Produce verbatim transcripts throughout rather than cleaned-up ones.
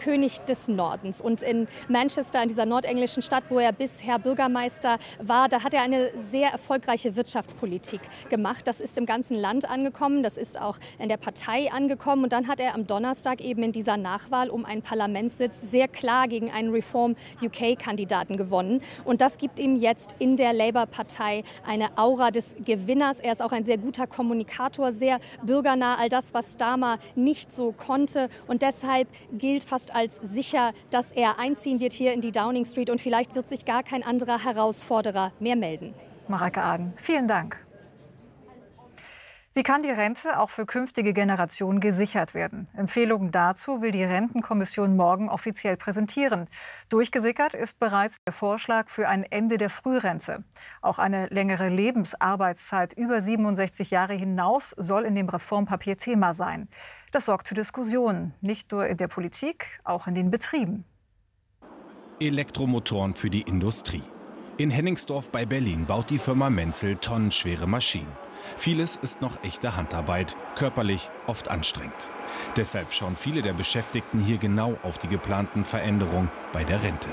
König des Nordens. Und in Manchester, in dieser nordenglischen Stadt, wo er bisher Bürgermeister war, da hat er eine sehr erfolgreiche Wirtschaftspolitik gemacht. Das ist im ganzen Land angekommen, das ist auch in der Partei angekommen. Und dann hat er am Donnerstag eben in dieser Nachwahl um einen Parlamentssitz sehr klar gegen einen Reform-U K-Kandidaten gewonnen. Und das gibt ihm jetzt in der Labour-Partei eine Aura des Gewinners. Er ist auch ein sehr guter Kommunikator, sehr bürgernah, all das, was Starmer nicht so konnte. Und deshalb gilt fast als sicher, dass er einziehen wird hier in die Downing Street. Und vielleicht wird sich gar kein anderer Herausforderer mehr melden. Mareike Aden, vielen Dank. Wie kann die Rente auch für künftige Generationen gesichert werden? Empfehlungen dazu will die Rentenkommission morgen offiziell präsentieren. Durchgesickert ist bereits der Vorschlag für ein Ende der Frührente. Auch eine längere Lebensarbeitszeit über siebenundsechzig Jahre hinaus soll in dem Reformpapier Thema sein. Das sorgt für Diskussionen, nicht nur in der Politik, auch in den Betrieben. Elektromotoren für die Industrie. In Hennigsdorf bei Berlin baut die Firma Menzel tonnenschwere Maschinen. Vieles ist noch echte Handarbeit, körperlich oft anstrengend. Deshalb schauen viele der Beschäftigten hier genau auf die geplanten Veränderungen bei der Rente.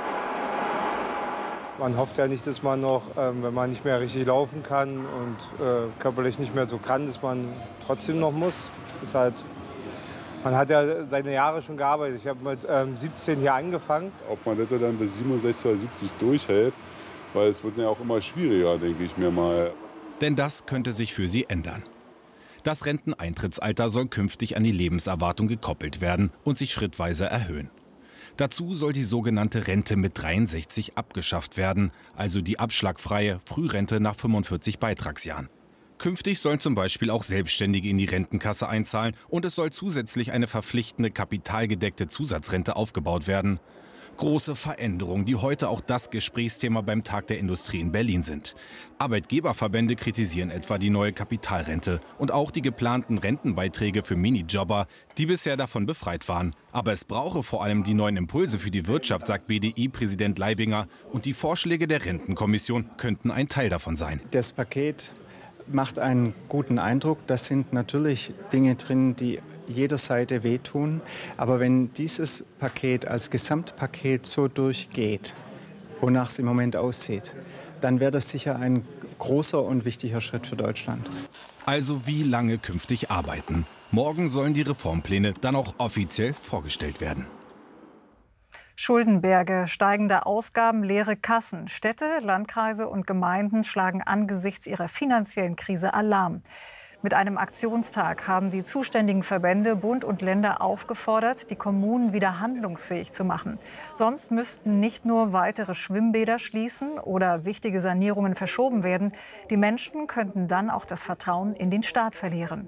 Man hofft ja nicht, dass man noch, ähm, wenn man nicht mehr richtig laufen kann und äh, körperlich nicht mehr so kann, dass man trotzdem noch muss. Das ist halt, man hat ja seine Jahre schon gearbeitet. Ich habe mit ähm, siebzehn hier angefangen. Ob man das dann bis siebenundsechzig oder siebzig durchhält, weil es wird ja auch immer schwieriger, denke ich mir mal. Denn das könnte sich für sie ändern. Das Renteneintrittsalter soll künftig an die Lebenserwartung gekoppelt werden und sich schrittweise erhöhen. Dazu soll die sogenannte Rente mit dreiundsechzig abgeschafft werden, also die abschlagfreie Frührente nach fünfundvierzig Beitragsjahren. Künftig sollen zum Beispiel auch Selbstständige in die Rentenkasse einzahlen und es soll zusätzlich eine verpflichtende kapitalgedeckte Zusatzrente aufgebaut werden. Große Veränderungen, die heute auch das Gesprächsthema beim Tag der Industrie in Berlin sind. Arbeitgeberverbände kritisieren etwa die neue Kapitalrente und auch die geplanten Rentenbeiträge für Minijobber, die bisher davon befreit waren. Aber es brauche vor allem die neuen Impulse für die Wirtschaft, sagt B D I-Präsident Leibinger. Und die Vorschläge der Rentenkommission könnten ein Teil davon sein. Das Paket macht einen guten Eindruck. Das sind natürlich Dinge drin, die jeder Seite wehtun. Aber wenn dieses Paket als Gesamtpaket so durchgeht, wonach es im Moment aussieht, dann wäre das sicher ein großer und wichtiger Schritt für Deutschland. Also wie lange künftig arbeiten? Morgen sollen die Reformpläne dann auch offiziell vorgestellt werden. Schuldenberge, steigende Ausgaben, leere Kassen. Städte, Landkreise und Gemeinden schlagen angesichts ihrer finanziellen Krise Alarm. Mit einem Aktionstag haben die zuständigen Verbände Bund und Länder aufgefordert, die Kommunen wieder handlungsfähig zu machen. Sonst müssten nicht nur weitere Schwimmbäder schließen oder wichtige Sanierungen verschoben werden. Die Menschen könnten dann auch das Vertrauen in den Staat verlieren.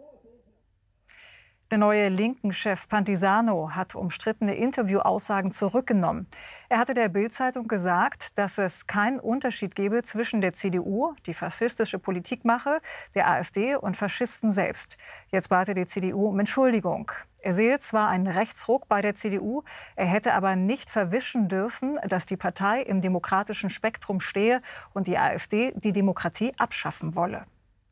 Der neue Linken-Chef Pantisano hat umstrittene Interviewaussagen zurückgenommen. Er hatte der Bild-Zeitung gesagt, dass es keinen Unterschied gebe zwischen der C D U, die faschistische Politik mache, der AfD und Faschisten selbst. Jetzt bat er die C D U um Entschuldigung. Er sehe zwar einen Rechtsruck bei der C D U, er hätte aber nicht verwischen dürfen, dass die Partei im demokratischen Spektrum stehe und die AfD die Demokratie abschaffen wolle.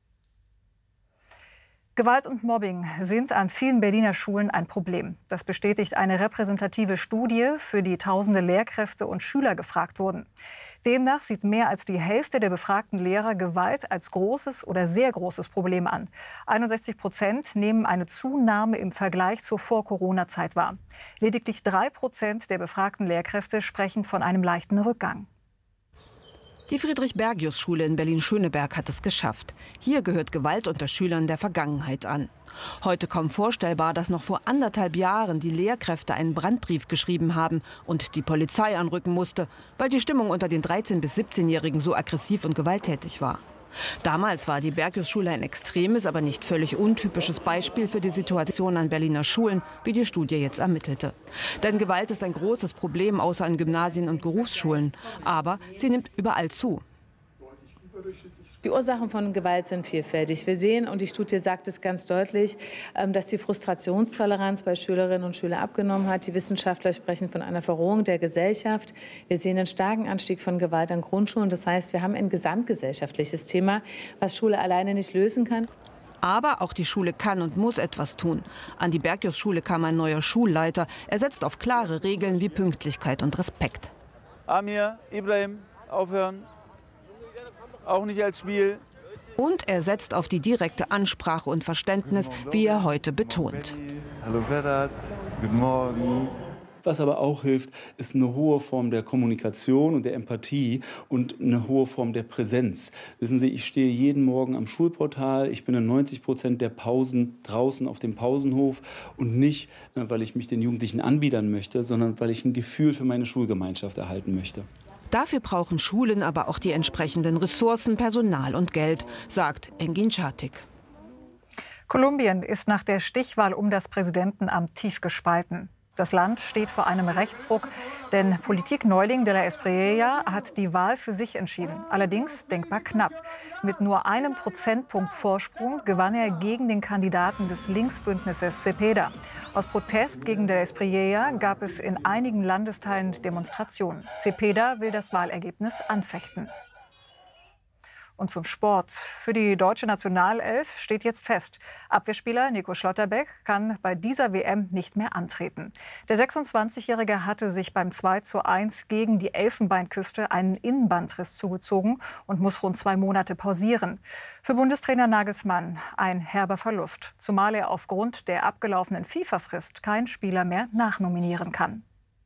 Gewalt und Mobbing sind an vielen Berliner Schulen ein Problem. Das bestätigt eine repräsentative Studie, für die tausende Lehrkräfte und Schüler gefragt wurden. Demnach sieht mehr als die Hälfte der befragten Lehrer Gewalt als großes oder sehr großes Problem an. einundsechzig Prozent nehmen eine Zunahme im Vergleich zur Vor-Corona-Zeit wahr. Lediglich drei Prozent der befragten Lehrkräfte sprechen von einem leichten Rückgang. Die Friedrich-Bergius-Schule in Berlin-Schöneberg hat es geschafft. Hier gehört Gewalt unter Schülern der Vergangenheit an. Heute kaum vorstellbar, dass noch vor anderthalb Jahren die Lehrkräfte einen Brandbrief geschrieben haben und die Polizei anrücken musste, weil die Stimmung unter den dreizehn- bis siebzehnjährigen so aggressiv und gewalttätig war. Damals war die Bergius-Schule ein extremes, aber nicht völlig untypisches Beispiel für die Situation an Berliner Schulen, wie die Studie jetzt ermittelte. Denn Gewalt ist ein großes Problem, außer an Gymnasien und Berufsschulen. Aber sie nimmt überall zu. Die Ursachen von Gewalt sind vielfältig. Wir sehen, und die Studie sagt es ganz deutlich, dass die Frustrationstoleranz bei Schülerinnen und Schülern abgenommen hat. Die Wissenschaftler sprechen von einer Verrohung der Gesellschaft. Wir sehen einen starken Anstieg von Gewalt an Grundschulen. Das heißt, wir haben ein gesamtgesellschaftliches Thema, was Schule alleine nicht lösen kann. Aber auch die Schule kann und muss etwas tun. An die Bergius-Schule kam ein neuer Schulleiter. Er setzt auf klare Regeln wie Pünktlichkeit und Respekt. Amir, Ibrahim, aufhören. Auch nicht als Spiel. Und er setzt auf die direkte Ansprache und Verständnis, wie er heute betont. Hallo Berat, guten Morgen. Was aber auch hilft, ist eine hohe Form der Kommunikation und der Empathie und eine hohe Form der Präsenz. Wissen Sie, ich stehe jeden Morgen am Schulportal. Ich bin in neunzig Prozent der Pausen draußen auf dem Pausenhof. Und nicht, weil ich mich den Jugendlichen anbiedern möchte, sondern weil ich ein Gefühl für meine Schulgemeinschaft erhalten möchte. Dafür brauchen Schulen aber auch die entsprechenden Ressourcen, Personal und Geld, sagt Engin Çatik. Kolumbien ist nach der Stichwahl um das Präsidentenamt tief gespalten. Das Land steht vor einem Rechtsruck, denn Politikneuling de la Espriella hat die Wahl für sich entschieden. Allerdings denkbar knapp. Mit nur einem Prozentpunkt Vorsprung gewann er gegen den Kandidaten des Linksbündnisses Cepeda. Aus Protest gegen de la Espriella gab es in einigen Landesteilen Demonstrationen. Cepeda will das Wahlergebnis anfechten. Und zum Sport. Für die deutsche Nationalelf steht jetzt fest: Abwehrspieler Nico Schlotterbeck kann bei dieser W M nicht mehr antreten. Der sechsundzwanzigjährige hatte sich beim zwei zu eins gegen die Elfenbeinküste einen Innenbandriss zugezogen und muss rund zwei Monate pausieren. Für Bundestrainer Nagelsmann ein herber Verlust, zumal er aufgrund der abgelaufenen FIFA-Frist keinen Spieler mehr nachnominieren kann.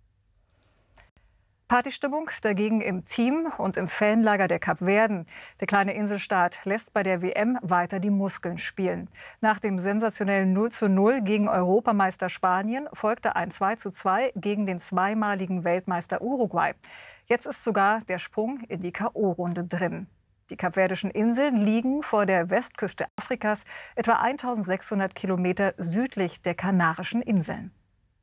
Partystimmung dagegen im Team und im Fanlager der Kapverden. Der kleine Inselstaat lässt bei der W M weiter die Muskeln spielen. Nach dem sensationellen null zu null gegen Europameister Spanien folgte ein zwei zu zwei gegen den zweimaligen Weltmeister Uruguay. Jetzt ist sogar der Sprung in die K O-Runde drin. Die kapverdischen Inseln liegen vor der Westküste Afrikas, etwa eintausendsechshundert Kilometer südlich der Kanarischen Inseln.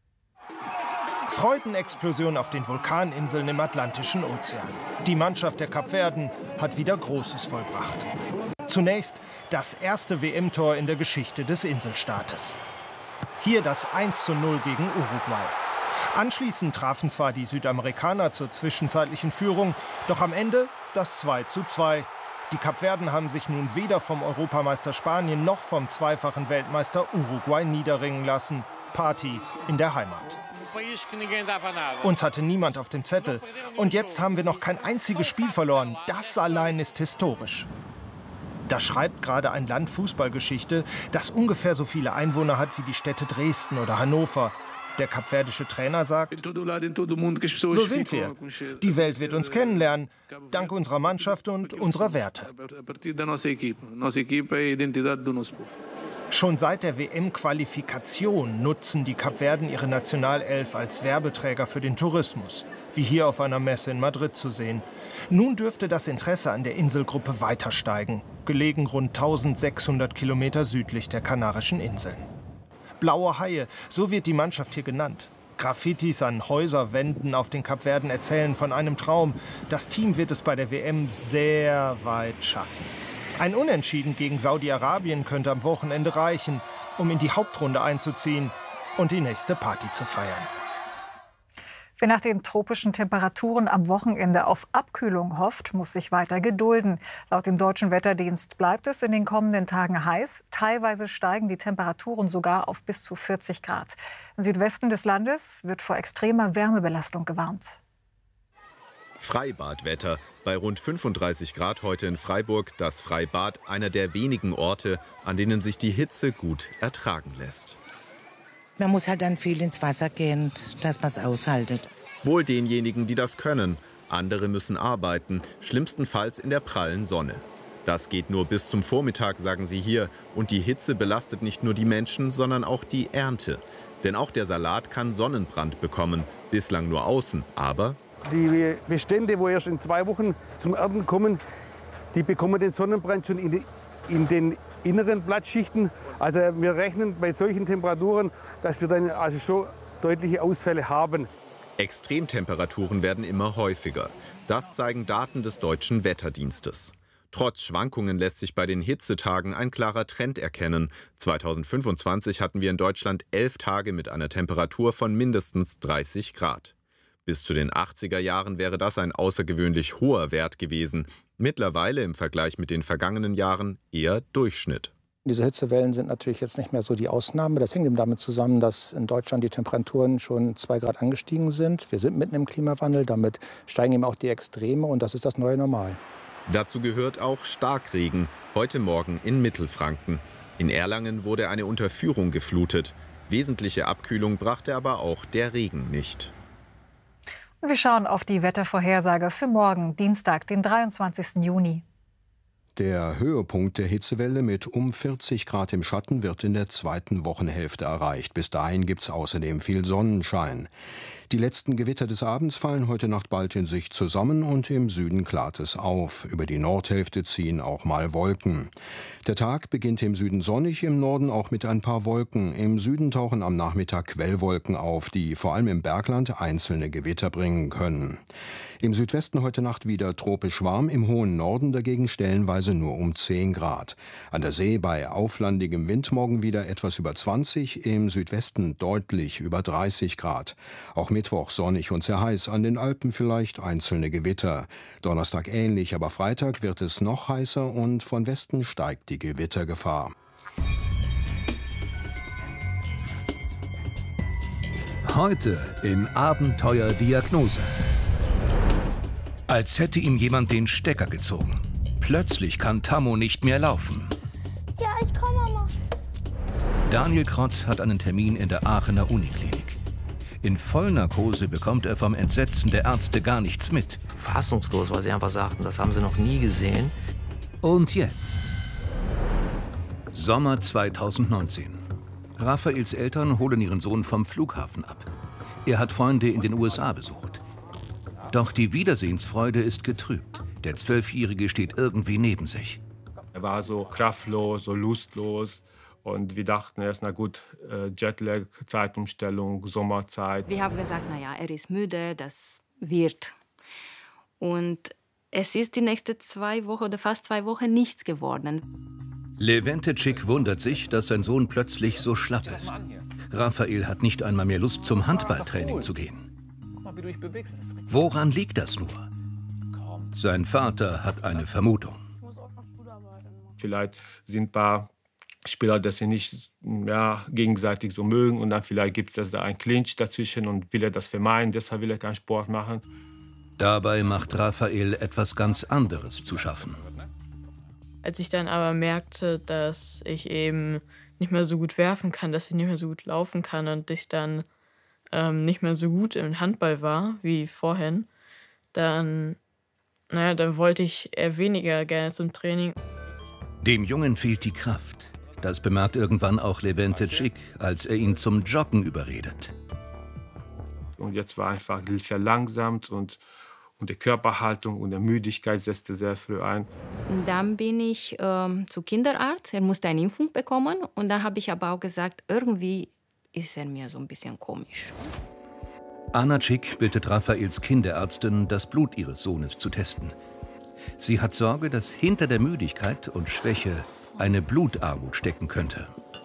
Freudenexplosion auf den Vulkaninseln im Atlantischen Ozean. Die Mannschaft der Kapverden hat wieder Großes vollbracht. Zunächst das erste W M-Tor in der Geschichte des Inselstaates. Hier das eins zu null gegen Uruguay. Anschließend trafen zwar die Südamerikaner zur zwischenzeitlichen Führung, doch am Ende das zwei zu zwei. Die Kapverden haben sich nun weder vom Europameister Spanien noch vom zweifachen Weltmeister Uruguay niederringen lassen. Party in der Heimat. Uns hatte niemand auf dem Zettel. Und jetzt haben wir noch kein einziges Spiel verloren. Das allein ist historisch. Da schreibt gerade ein Land Fußballgeschichte, das ungefähr so viele Einwohner hat wie die Städte Dresden oder Hannover. Der kapverdische Trainer sagt: So sind wir. Die Welt wird uns kennenlernen, dank unserer Mannschaft und unserer Werte. Schon seit der W M-Qualifikation nutzen die Kapverden ihre Nationalelf als Werbeträger für den Tourismus, wie hier auf einer Messe in Madrid zu sehen. Nun dürfte das Interesse an der Inselgruppe weiter steigen, gelegen rund eintausendsechshundert Kilometer südlich der Kanarischen Inseln. Blaue Haie, so wird die Mannschaft hier genannt. Graffitis an Häuserwänden auf den Kapverden erzählen von einem Traum. Das Team wird es bei der W M sehr weit schaffen. Ein Unentschieden gegen Saudi-Arabien könnte am Wochenende reichen, um in die Hauptrunde einzuziehen und die nächste Party zu feiern. Wer nach den tropischen Temperaturen am Wochenende auf Abkühlung hofft, muss sich weiter gedulden. Laut dem Deutschen Wetterdienst bleibt es in den kommenden Tagen heiß. Teilweise steigen die Temperaturen sogar auf bis zu vierzig Grad. Im Südwesten des Landes wird vor extremer Wärmebelastung gewarnt. Freibadwetter. Bei rund fünfunddreißig Grad heute in Freiburg das Freibad, einer der wenigen Orte, an denen sich die Hitze gut ertragen lässt. Man muss halt dann viel ins Wasser gehen, dass man es aushaltet. Wohl denjenigen, die das können. Andere müssen arbeiten, schlimmstenfalls in der prallen Sonne. Das geht nur bis zum Vormittag, sagen sie hier. Und die Hitze belastet nicht nur die Menschen, sondern auch die Ernte. Denn auch der Salat kann Sonnenbrand bekommen. Bislang nur außen, aber die Bestände, wo erst in zwei Wochen zum Ernten kommen, die bekommen den Sonnenbrand schon in, die, in den inneren Blattschichten. Also wir rechnen bei solchen Temperaturen, dass wir dann also schon deutliche Ausfälle haben. Extremtemperaturen werden immer häufiger. Das zeigen Daten des Deutschen Wetterdienstes. Trotz Schwankungen lässt sich bei den Hitzetagen ein klarer Trend erkennen. zweitausendfünfundzwanzig hatten wir in Deutschland elf Tage mit einer Temperatur von mindestens dreißig Grad. Bis zu den achtziger Jahren wäre das ein außergewöhnlich hoher Wert gewesen. Mittlerweile im Vergleich mit den vergangenen Jahren eher Durchschnitt. Diese Hitzewellen sind natürlich jetzt nicht mehr so die Ausnahme. Das hängt eben damit zusammen, dass in Deutschland die Temperaturen schon zwei Grad angestiegen sind. Wir sind mitten im Klimawandel, damit steigen eben auch die Extreme und das ist das neue Normal. Dazu gehört auch Starkregen, heute Morgen in Mittelfranken. In Erlangen wurde eine Unterführung geflutet. Wesentliche Abkühlung brachte aber auch der Regen nicht. Wir schauen auf die Wettervorhersage für morgen, Dienstag, den dreiundzwanzigsten Juni. Der Höhepunkt der Hitzewelle mit um vierzig Grad im Schatten wird in der zweiten Wochenhälfte erreicht. Bis dahin gibt es außerdem viel Sonnenschein. Die letzten Gewitter des Abends fallen heute Nacht bald in sich zusammen und im Süden klart es auf. Über die Nordhälfte ziehen auch mal Wolken. Der Tag beginnt im Süden sonnig, im Norden auch mit ein paar Wolken. Im Süden tauchen am Nachmittag Quellwolken auf, die vor allem im Bergland einzelne Gewitter bringen können. Im Südwesten heute Nacht wieder tropisch warm, im hohen Norden dagegen stellenweise nur um zehn Grad. An der See bei auflandigem Wind morgen wieder etwas über zwanzig, im Südwesten deutlich über dreißig Grad. Auch Mittwoch sonnig und sehr heiß, an den Alpen vielleicht einzelne Gewitter. Donnerstag ähnlich, aber Freitag wird es noch heißer und von Westen steigt die Gewittergefahr. Heute in Abenteuer Diagnose. Als hätte ihm jemand den Stecker gezogen. Plötzlich kann Tammo nicht mehr laufen. Ja, ich komme, Mama. Daniel Krott hat einen Termin in der Aachener Uniklinik. In Vollnarkose bekommt er vom Entsetzen der Ärzte gar nichts mit. Fassungslos, weil sie einfach sagten, das haben sie noch nie gesehen. Und jetzt? Sommer zweitausendneunzehn. Raphaels Eltern holen ihren Sohn vom Flughafen ab. Er hat Freunde in den U S A besucht. Doch die Wiedersehensfreude ist getrübt. Der Zwölfjährige steht irgendwie neben sich. Er war so kraftlos, so lustlos. Und wir dachten erst, na gut, Jetlag, Zeitumstellung, Sommerzeit. Wir haben gesagt, na ja, er ist müde, das wird. Und es ist die nächsten zwei Wochen oder fast zwei Wochen nichts geworden. Levente-Cik wundert sich, dass sein Sohn plötzlich so schlapp ist. Raphael hat nicht einmal mehr Lust, zum Handballtraining zu gehen. Woran liegt das nur? Sein Vater hat eine Vermutung. Vielleicht sind ein paar Spieler, dass sie nicht ja, gegenseitig so mögen und dann vielleicht gibt es da einen Clinch dazwischen und will er das vermeiden, deshalb will er keinen Sport machen. Dabei macht Raphael etwas ganz anderes zu schaffen. Als ich dann aber merkte, dass ich eben nicht mehr so gut werfen kann, dass ich nicht mehr so gut laufen kann und ich dann ähm, nicht mehr so gut im Handball war wie vorhin, dann, naja, dann wollte ich eher weniger gerne zum Training. Dem Jungen fehlt die Kraft. Das bemerkt irgendwann auch Levente-Cik, als er ihn zum Joggen überredet. Und jetzt war einfach verlangsamt und, und die Körperhaltung und die Müdigkeit setzte sehr früh ein. Dann bin ich ähm, zu Kinderarzt. Er musste eine Impfung bekommen. Und da habe ich aber auch gesagt, irgendwie ist er mir so ein bisschen komisch. Anna Cik bittet Raphaels Kinderärztin, das Blut ihres Sohnes zu testen. Sie hat Sorge, dass hinter der Müdigkeit und Schwäche eine Blutarmut stecken könnte.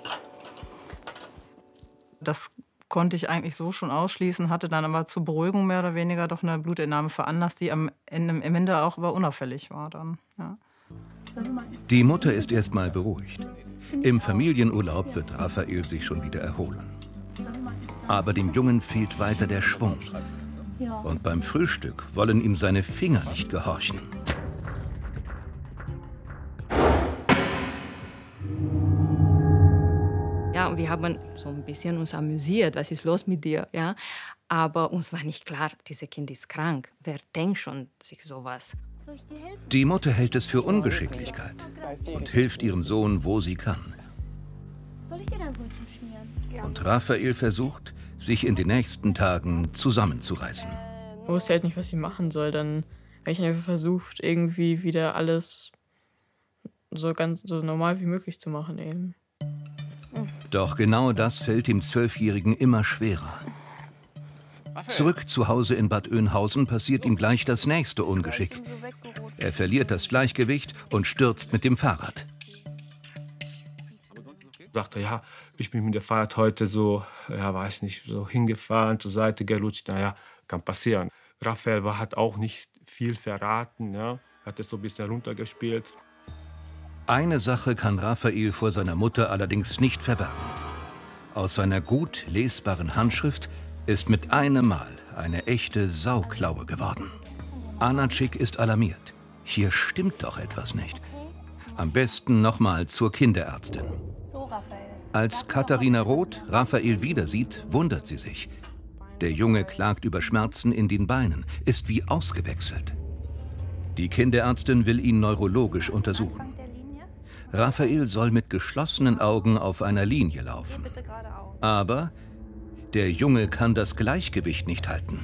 Das konnte ich eigentlich so schon ausschließen, hatte dann aber zur Beruhigung mehr oder weniger doch eine Blutentnahme veranlasst, die am Ende, am Ende auch aber unauffällig war dann. Ja. Die Mutter ist erst mal beruhigt. Im Familienurlaub wird Raphael sich schon wieder erholen. Aber dem Jungen fehlt weiter der Schwung. Und beim Frühstück wollen ihm seine Finger nicht gehorchen. Ja, und wir haben so ein bisschen uns amüsiert, was ist los mit dir, ja? Aber uns war nicht klar, dieses Kind ist krank. Wer denkt schon sich sowas? Die Mutter hält es für Ungeschicklichkeit und hilft ihrem Sohn, wo sie kann. Soll ich dir dein Brötchen schmieren? Und Raphael versucht, sich in den nächsten Tagen zusammenzureißen. Ich wusste halt nicht, was ich machen soll. Dann habe ich einfach versucht, irgendwie wieder alles so ganz so normal wie möglich zu machen eben. Doch genau das fällt dem Zwölfjährigen immer schwerer. Zurück zu Hause in Bad Oeynhausen passiert ihm gleich das nächste Ungeschick. Er verliert das Gleichgewicht und stürzt mit dem Fahrrad. Sagte, ja, ich bin mit dem Fahrrad heute so, ja, weiß nicht, so hingefahren, zur Seite gerutscht. Naja, kann passieren. Raphael war, hat auch nicht viel verraten, ja, hat es so ein bisschen runtergespielt. Eine Sache kann Raphael vor seiner Mutter allerdings nicht verbergen. Aus seiner gut lesbaren Handschrift ist mit einem Mal eine echte Sauklaue geworden. Anacik ist alarmiert. Hier stimmt doch etwas nicht. Am besten nochmal zur Kinderärztin. Als Katharina Roth Raphael wieder sieht, wundert sie sich. Der Junge klagt über Schmerzen in den Beinen, ist wie ausgewechselt. Die Kinderärztin will ihn neurologisch untersuchen. Raphael soll mit geschlossenen Augen auf einer Linie laufen. Aber der Junge kann das Gleichgewicht nicht halten.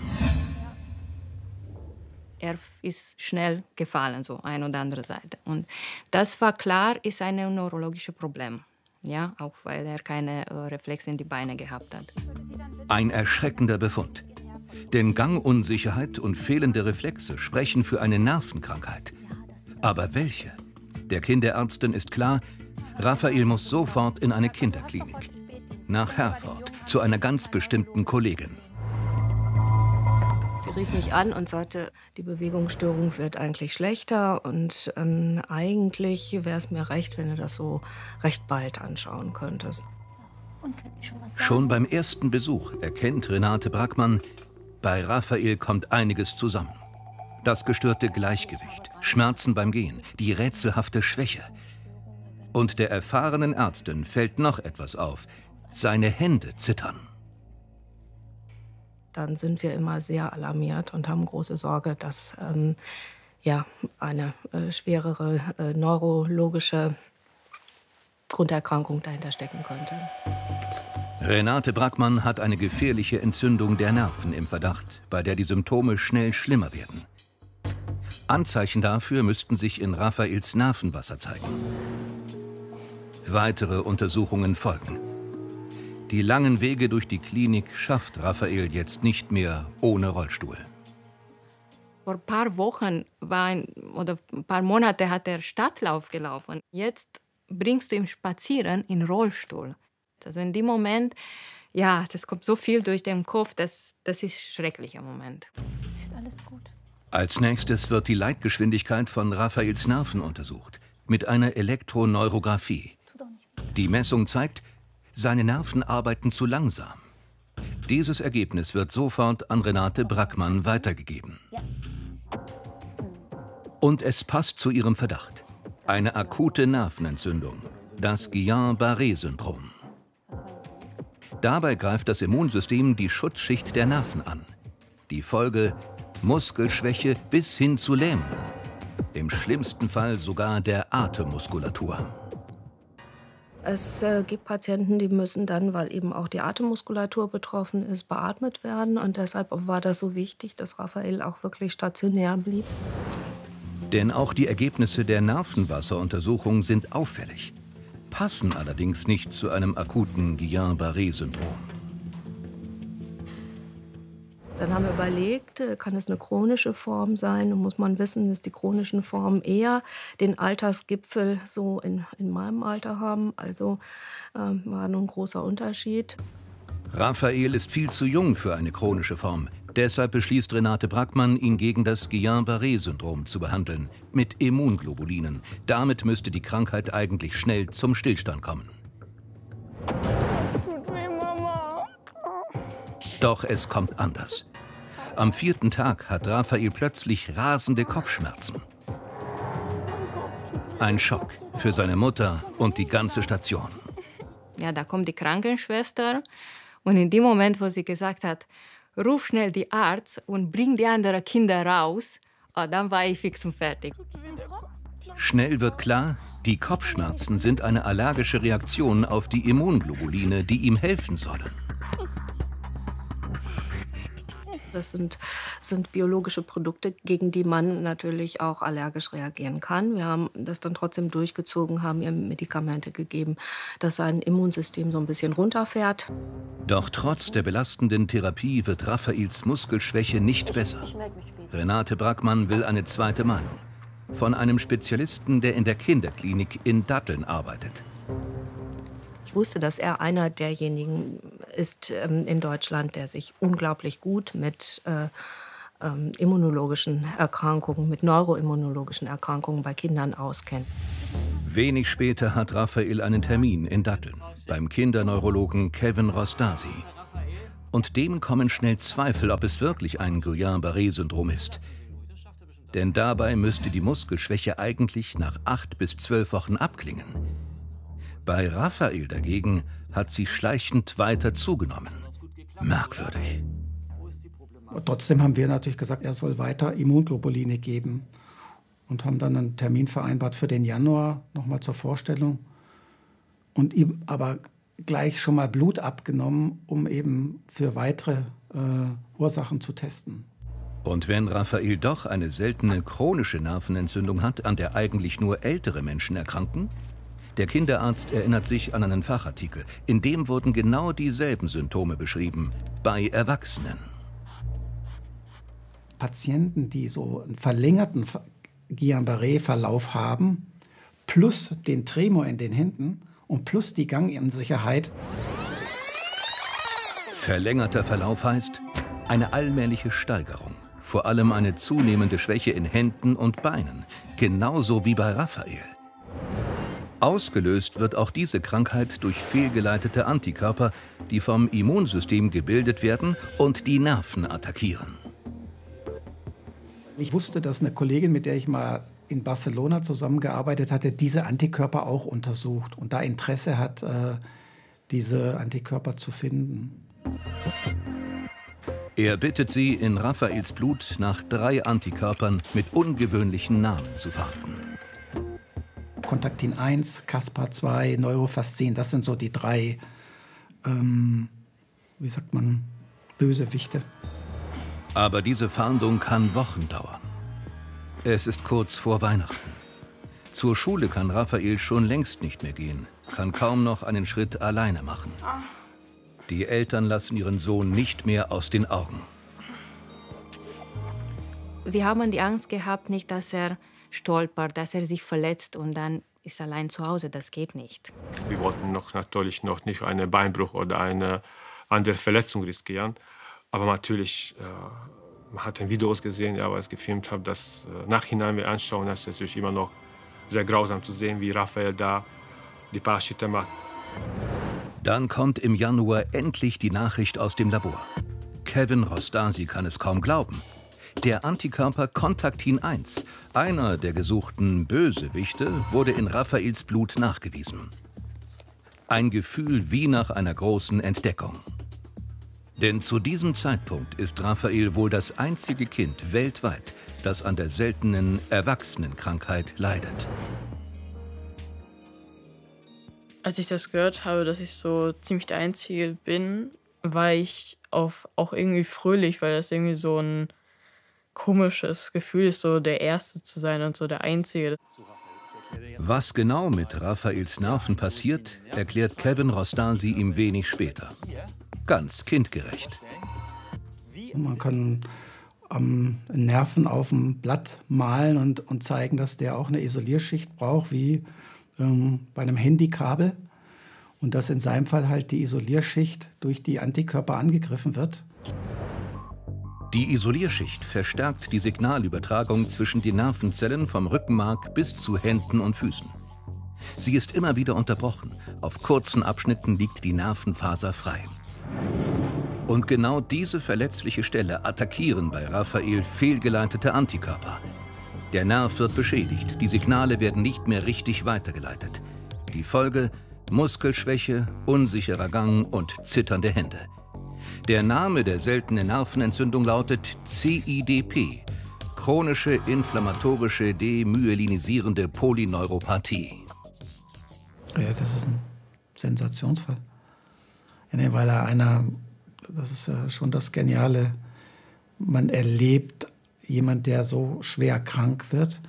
Er ist schnell gefallen, so eine oder andere Seite. Und das war klar, ist ein neurologisches Problem. Ja, auch weil er keine äh, Reflexe in die Beine gehabt hat. Ein erschreckender Befund. Denn Gangunsicherheit und fehlende Reflexe sprechen für eine Nervenkrankheit. Aber welche? Der Kinderärztin ist klar, Raphael muss sofort in eine Kinderklinik. Nach Herford, zu einer ganz bestimmten Kollegin. Sie rief mich an und sagte, die Bewegungsstörung wird eigentlich schlechter und ähm, eigentlich wäre es mir recht, wenn du das so recht bald anschauen könntest. Schon beim ersten Besuch erkennt Renate Brackmann, bei Raphael kommt einiges zusammen. Das gestörte Gleichgewicht, Schmerzen beim Gehen, die rätselhafte Schwäche. Und der erfahrenen Ärztin fällt noch etwas auf. Seine Hände zittern. Dann sind wir immer sehr alarmiert und haben große Sorge, dass ähm, ja, eine äh, schwerere äh, neurologische Grunderkrankung dahinter stecken könnte. Renate Brackmann hat eine gefährliche Entzündung der Nerven im Verdacht, bei der die Symptome schnell schlimmer werden. Anzeichen dafür müssten sich in Raphaels Nervenwasser zeigen. Weitere Untersuchungen folgen. Die langen Wege durch die Klinik schafft Raphael jetzt nicht mehr ohne Rollstuhl. Vor ein paar Wochen war ein, oder ein paar Monate hat er Stadtlauf gelaufen. Jetzt bringst du ihn spazieren in Rollstuhl. Also in dem Moment, ja, das kommt so viel durch den Kopf, das, das ist ein schrecklicher Moment. Es wird alles gut. Als nächstes wird die Leitgeschwindigkeit von Raphaels Nerven untersucht, mit einer Elektroneurographie. Die Messung zeigt, seine Nerven arbeiten zu langsam. Dieses Ergebnis wird sofort an Renate Brackmann weitergegeben. Und es passt zu ihrem Verdacht. Eine akute Nervenentzündung, das Guillain-Barré-Syndrom. Dabei greift das Immunsystem die Schutzschicht der Nerven an. Die Folge: Muskelschwäche bis hin zu Lähmungen. Im schlimmsten Fall sogar der Atemmuskulatur. Es äh, gibt Patienten, die müssen dann, weil eben auch die Atemmuskulatur betroffen ist, beatmet werden. Und deshalb war das so wichtig, dass Raphael auch wirklich stationär blieb. Denn auch die Ergebnisse der Nervenwasseruntersuchung sind auffällig, passen allerdings nicht zu einem akuten Guillain-Barré-Syndrom. Dann haben wir überlegt, kann es eine chronische Form sein? Und muss man wissen, dass die chronischen Formen eher den Altersgipfel so in, in meinem Alter haben. Also äh, war nun ein großer Unterschied. Raphael ist viel zu jung für eine chronische Form. Deshalb beschließt Renate Brackmann, ihn gegen das Guillain-Barré-Syndrom zu behandeln, mit Immunglobulinen. Damit müsste die Krankheit eigentlich schnell zum Stillstand kommen. Tut weh, Mama. Doch es kommt anders. Am vierten Tag hat Raphael plötzlich rasende Kopfschmerzen. Ein Schock für seine Mutter und die ganze Station. Ja, da kommt die Krankenschwester und in dem Moment, wo sie gesagt hat, ruf schnell die Arzt und bring die anderen Kinder raus, oh, dann war ich fix und fertig. Schnell wird klar, die Kopfschmerzen sind eine allergische Reaktion auf die Immunglobuline, die ihm helfen sollen. Das sind, sind biologische Produkte, gegen die man natürlich auch allergisch reagieren kann. Wir haben das dann trotzdem durchgezogen, haben ihr Medikamente gegeben, dass sein Immunsystem so ein bisschen runterfährt. Doch trotz der belastenden Therapie wird Raphaels Muskelschwäche nicht besser. Renate Brackmann will eine zweite Meinung. Von einem Spezialisten, der in der Kinderklinik in Datteln arbeitet. Ich wusste, dass er einer derjenigen ist ähm, in Deutschland, der sich unglaublich gut mit äh, ähm, immunologischen Erkrankungen, mit neuroimmunologischen Erkrankungen bei Kindern auskennt. Wenig später hat Raphael einen Termin in Datteln beim Kinderneurologen Kevin Rostasi. Und dem kommen schnell Zweifel, ob es wirklich ein Guillain-Barré-Syndrom ist. Denn dabei müsste die Muskelschwäche eigentlich nach acht bis zwölf Wochen abklingen. Bei Raphael dagegen hat sie schleichend weiter zugenommen. Merkwürdig. Trotzdem haben wir natürlich gesagt, er soll weiter Immunglobuline geben. Und haben dann einen Termin vereinbart für den Januar, nochmal zur Vorstellung. Und ihm aber gleich schon mal Blut abgenommen, um eben für weitere äh, Ursachen zu testen. Und wenn Raphael doch eine seltene chronische Nervenentzündung hat, an der eigentlich nur ältere Menschen erkranken? Der Kinderarzt erinnert sich an einen Fachartikel. In dem wurden genau dieselben Symptome beschrieben, bei Erwachsenen. Patienten, die so einen verlängerten Guillain-Barré-Verlauf haben, plus den Tremor in den Händen und plus die Gangunsicherheit. Verlängerter Verlauf heißt eine allmähliche Steigerung, vor allem eine zunehmende Schwäche in Händen und Beinen, genauso wie bei Raphael. Ausgelöst wird auch diese Krankheit durch fehlgeleitete Antikörper, die vom Immunsystem gebildet werden und die Nerven attackieren. Ich wusste, dass eine Kollegin, mit der ich mal in Barcelona zusammengearbeitet hatte, diese Antikörper auch untersucht und da Interesse hat, äh, diese Antikörper zu finden. Er bittet sie, in Raphaels Blut nach drei Antikörpern mit ungewöhnlichen Namen zu fahnden. Kontaktin eins, Caspar zwei, Neurofascin, das sind so die drei, ähm, wie sagt man, Bösewichte. Aber diese Fahndung kann Wochen dauern. Es ist kurz vor Weihnachten. Zur Schule kann Raphael schon längst nicht mehr gehen, kann kaum noch einen Schritt alleine machen. Die Eltern lassen ihren Sohn nicht mehr aus den Augen. Wir haben die Angst gehabt, nicht, dass er stolpert, dass er sich verletzt und dann ist er allein zu Hause. Das geht nicht. Wir wollten noch natürlich noch nicht einen Beinbruch oder eine andere Verletzung riskieren. Aber natürlich, äh, man hat Videos gesehen, ja, was ich gefilmt habe, das äh, nachhinein wir anschauen, das ist natürlich immer noch sehr grausam zu sehen, wie Raphael da die paar Schritte macht. Dann kommt im Januar endlich die Nachricht aus dem Labor. Kevin Rostasi kann es kaum glauben. Der Antikörper Kontaktin eins, einer der gesuchten Bösewichte, wurde in Raphaels Blut nachgewiesen. Ein Gefühl wie nach einer großen Entdeckung. Denn zu diesem Zeitpunkt ist Raphael wohl das einzige Kind weltweit, das an der seltenen Erwachsenenkrankheit leidet. Als ich das gehört habe, dass ich so ziemlich der Einzige bin, war ich auf, auch irgendwie fröhlich, weil das irgendwie so ein komisches Gefühl ist, so der Erste zu sein und so der Einzige. Was genau mit Raphaels Nerven passiert, erklärt Kevin Rostasi ihm wenig später. Ganz kindgerecht. Man kann ähm, Nerven auf dem Blatt malen und, und zeigen, dass der auch eine Isolierschicht braucht, wie ähm, bei einem Handykabel. Und dass in seinem Fall halt die Isolierschicht durch die Antikörper angegriffen wird. Die Isolierschicht verstärkt die Signalübertragung zwischen den Nervenzellen vom Rückenmark bis zu Händen und Füßen. Sie ist immer wieder unterbrochen. Auf kurzen Abschnitten liegt die Nervenfaser frei. Und genau diese verletzliche Stelle attackieren bei Raphael fehlgeleitete Antikörper. Der Nerv wird beschädigt, die Signale werden nicht mehr richtig weitergeleitet. Die Folge: Muskelschwäche, unsicherer Gang und zitternde Hände. Der Name der seltenen Nervenentzündung lautet C I D P, chronische inflammatorische demyelinisierende Polyneuropathie. Ja, das ist ein Sensationsfall. Ja, weil er einer, das ist ja schon das Geniale, man erlebt jemand, der so schwer krank wird,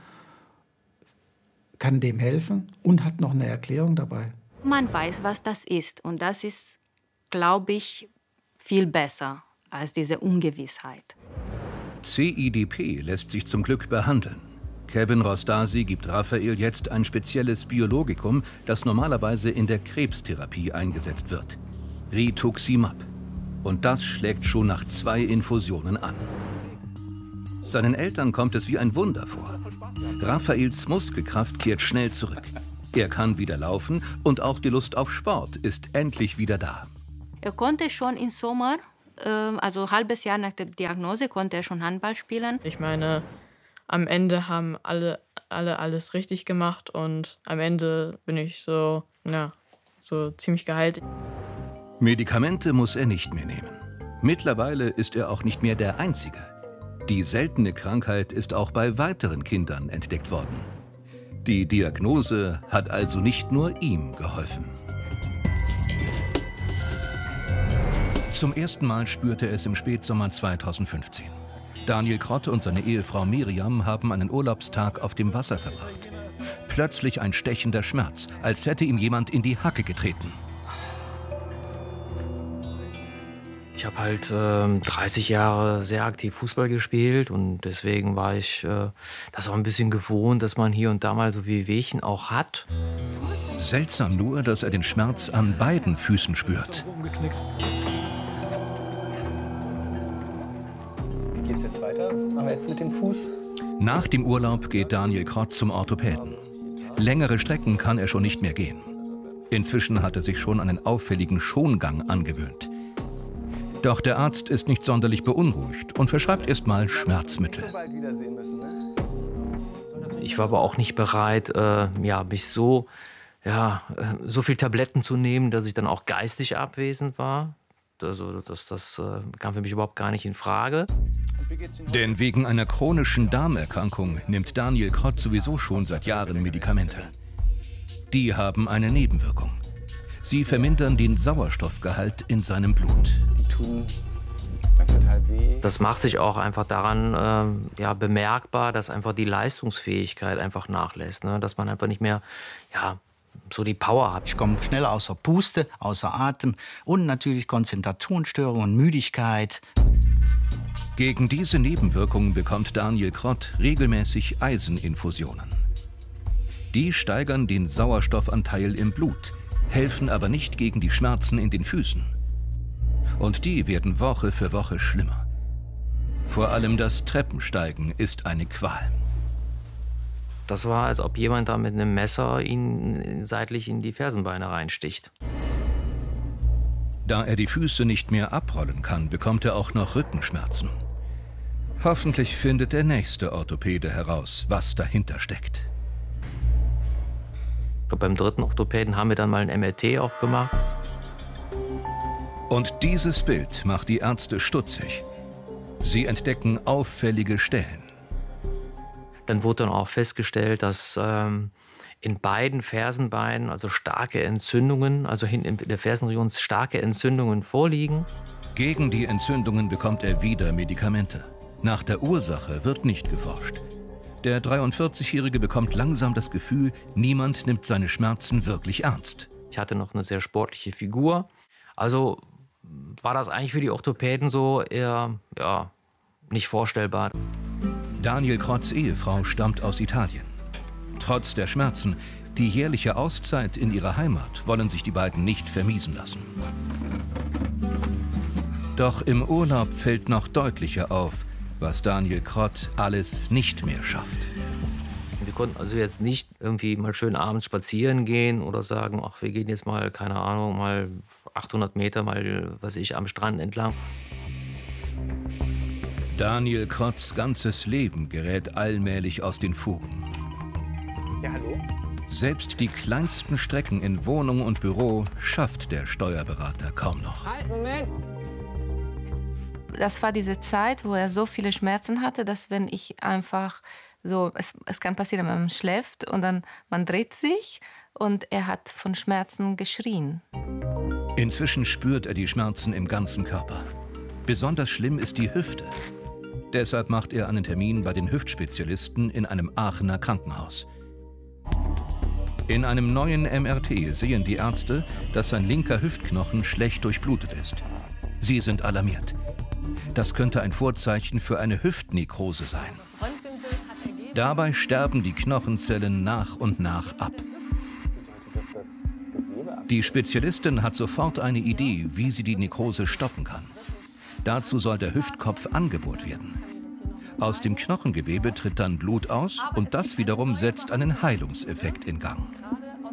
kann dem helfen und hat noch eine Erklärung dabei. Man weiß, was das ist und das ist, glaube ich, viel besser als diese Ungewissheit. C I D P lässt sich zum Glück behandeln. Kevin Rostasi gibt Raphael jetzt ein spezielles Biologikum, das normalerweise in der Krebstherapie eingesetzt wird. Rituximab. Und das schlägt schon nach zwei Infusionen an. Seinen Eltern kommt es wie ein Wunder vor. Raphaels Muskelkraft kehrt schnell zurück. Er kann wieder laufen und auch die Lust auf Sport ist endlich wieder da. Er konnte schon im Sommer, also ein halbes Jahr nach der Diagnose, konnte er schon Handball spielen. Ich meine, am Ende haben alle, alle alles richtig gemacht und am Ende bin ich so, ja, so ziemlich geheilt. Medikamente muss er nicht mehr nehmen. Mittlerweile ist er auch nicht mehr der Einzige. Die seltene Krankheit ist auch bei weiteren Kindern entdeckt worden. Die Diagnose hat also nicht nur ihm geholfen. Zum ersten Mal spürte er es im Spätsommer zweitausendfünfzehn. Daniel Krott und seine Ehefrau Miriam haben einen Urlaubstag auf dem Wasser verbracht. Plötzlich ein stechender Schmerz, als hätte ihm jemand in die Hacke getreten. Ich habe halt äh, dreißig Jahre sehr aktiv Fußball gespielt und deswegen war ich äh, das auch ein bisschen gewohnt, dass man hier und da mal so Wehwehchen auch hat. Seltsam nur, dass er den Schmerz an beiden Füßen spürt. Wie geht's jetzt weiter? Was machen wir jetzt mit dem Fuß? Nach dem Urlaub geht Daniel Krott zum Orthopäden. Längere Strecken kann er schon nicht mehr gehen. Inzwischen hat er sich schon einen auffälligen Schongang angewöhnt. Doch der Arzt ist nicht sonderlich beunruhigt und verschreibt erstmal Schmerzmittel. Ich war aber auch nicht bereit, äh, ja, mich so, ja, so viel Tabletten zu nehmen, dass ich dann auch geistig abwesend war. Also das, das äh, kam für mich überhaupt gar nicht in Frage. Denn wegen einer chronischen Darmerkrankung nimmt Daniel Krott sowieso schon seit Jahren Medikamente. Die haben eine Nebenwirkung. Sie vermindern den Sauerstoffgehalt in seinem Blut. Die tun dann total weh. Das macht sich auch einfach daran äh, ja, bemerkbar, dass einfach die Leistungsfähigkeit einfach nachlässt. Ne? Dass man einfach nicht mehr ja, so die Power hat. Ich komme schnell außer Puste, außer Atem und natürlich Konzentrationsstörungen und Müdigkeit. Gegen diese Nebenwirkungen bekommt Daniel Krott regelmäßig Eiseninfusionen. Die steigern den Sauerstoffanteil im Blut, helfen aber nicht gegen die Schmerzen in den Füßen. Und die werden Woche für Woche schlimmer. Vor allem das Treppensteigen ist eine Qual. Das war, als ob jemand da mit einem Messer ihn seitlich in die Fersenbeine reinsticht. Da er die Füße nicht mehr abrollen kann, bekommt er auch noch Rückenschmerzen. Hoffentlich findet der nächste Orthopäde heraus, was dahinter steckt. Beim dritten Orthopäden haben wir dann mal ein M R T auch gemacht. Und dieses Bild macht die Ärzte stutzig. Sie entdecken auffällige Stellen. Dann wurde dann auch festgestellt, dass ähm, in beiden Fersenbeinen also starke Entzündungen, also hinten in der Fersenregion starke Entzündungen vorliegen. Gegen die Entzündungen bekommt er wieder Medikamente. Nach der Ursache wird nicht geforscht. Der dreiundvierzigjährige bekommt langsam das Gefühl, niemand nimmt seine Schmerzen wirklich ernst. Ich hatte noch eine sehr sportliche Figur. Also war das eigentlich für die Orthopäden so eher ja, nicht vorstellbar. Daniel Krotts Ehefrau stammt aus Italien. Trotz der Schmerzen, die jährliche Auszeit in ihrer Heimat wollen sich die beiden nicht vermiesen lassen. Doch im Urlaub fällt noch deutlicher auf, was Daniel Krott alles nicht mehr schafft. Wir konnten also jetzt nicht irgendwie mal schön abends spazieren gehen oder sagen, ach, wir gehen jetzt mal, keine Ahnung, mal achthundert Meter, mal, was ich, am Strand entlang. Daniel Krotts ganzes Leben gerät allmählich aus den Fugen. Ja, hallo? Selbst die kleinsten Strecken in Wohnung und Büro schafft der Steuerberater kaum noch. Halt, Moment! Das war diese Zeit, wo er so viele Schmerzen hatte, dass wenn ich einfach so, es, es kann passieren, wenn man schläft und dann man dreht sich und er hat von Schmerzen geschrien. Inzwischen spürt er die Schmerzen im ganzen Körper. Besonders schlimm ist die Hüfte. Deshalb macht er einen Termin bei den Hüftspezialisten in einem Aachener Krankenhaus. In einem neuen M R T sehen die Ärzte, dass sein linker Hüftknochen schlecht durchblutet ist. Sie sind alarmiert. Das könnte ein Vorzeichen für eine Hüftnekrose sein. Dabei sterben die Knochenzellen nach und nach ab. Die Spezialistin hat sofort eine Idee, wie sie die Nekrose stoppen kann. Dazu soll der Hüftkopf angebohrt werden. Aus dem Knochengewebe tritt dann Blut aus und das wiederum setzt einen Heilungseffekt in Gang.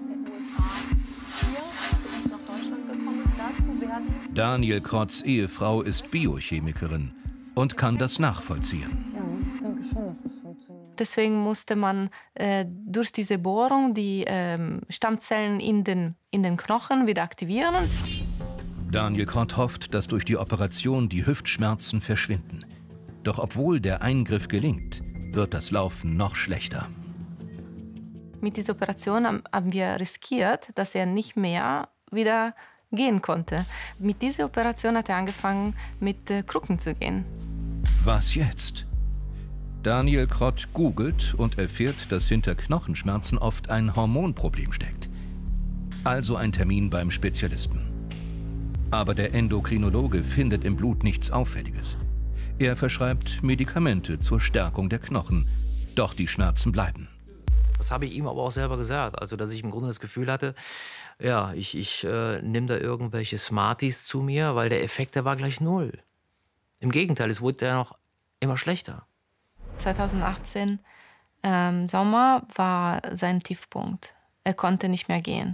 Daniel Krotts Ehefrau ist Biochemikerin und kann das nachvollziehen. Ja, ich denke schon, dass das funktioniert. Deswegen musste man äh, durch diese Bohrung die ähm, Stammzellen in den, in den Knochen wieder aktivieren. Daniel Krott hofft, dass durch die Operation die Hüftschmerzen verschwinden. Doch obwohl der Eingriff gelingt, wird das Laufen noch schlechter. Mit dieser Operation haben wir riskiert, dass er nicht mehr wieder gehen konnte. Mit dieser Operation hat er angefangen, mit äh, Krücken zu gehen. Was jetzt? Daniel Krott googelt und erfährt, dass hinter Knochenschmerzen oft ein Hormonproblem steckt. Also ein Termin beim Spezialisten. Aber der Endokrinologe findet im Blut nichts Auffälliges. Er verschreibt Medikamente zur Stärkung der Knochen. Doch die Schmerzen bleiben. Das habe ich ihm aber auch selber gesagt. Also, dass ich im Grunde das Gefühl hatte, ja, ich, ich äh, nehme da irgendwelche Smarties zu mir, weil der Effekt, der war gleich null. Im Gegenteil, es wurde ja noch immer schlechter. zweitausendachtzehn ähm, Sommer war sein Tiefpunkt. Er konnte nicht mehr gehen.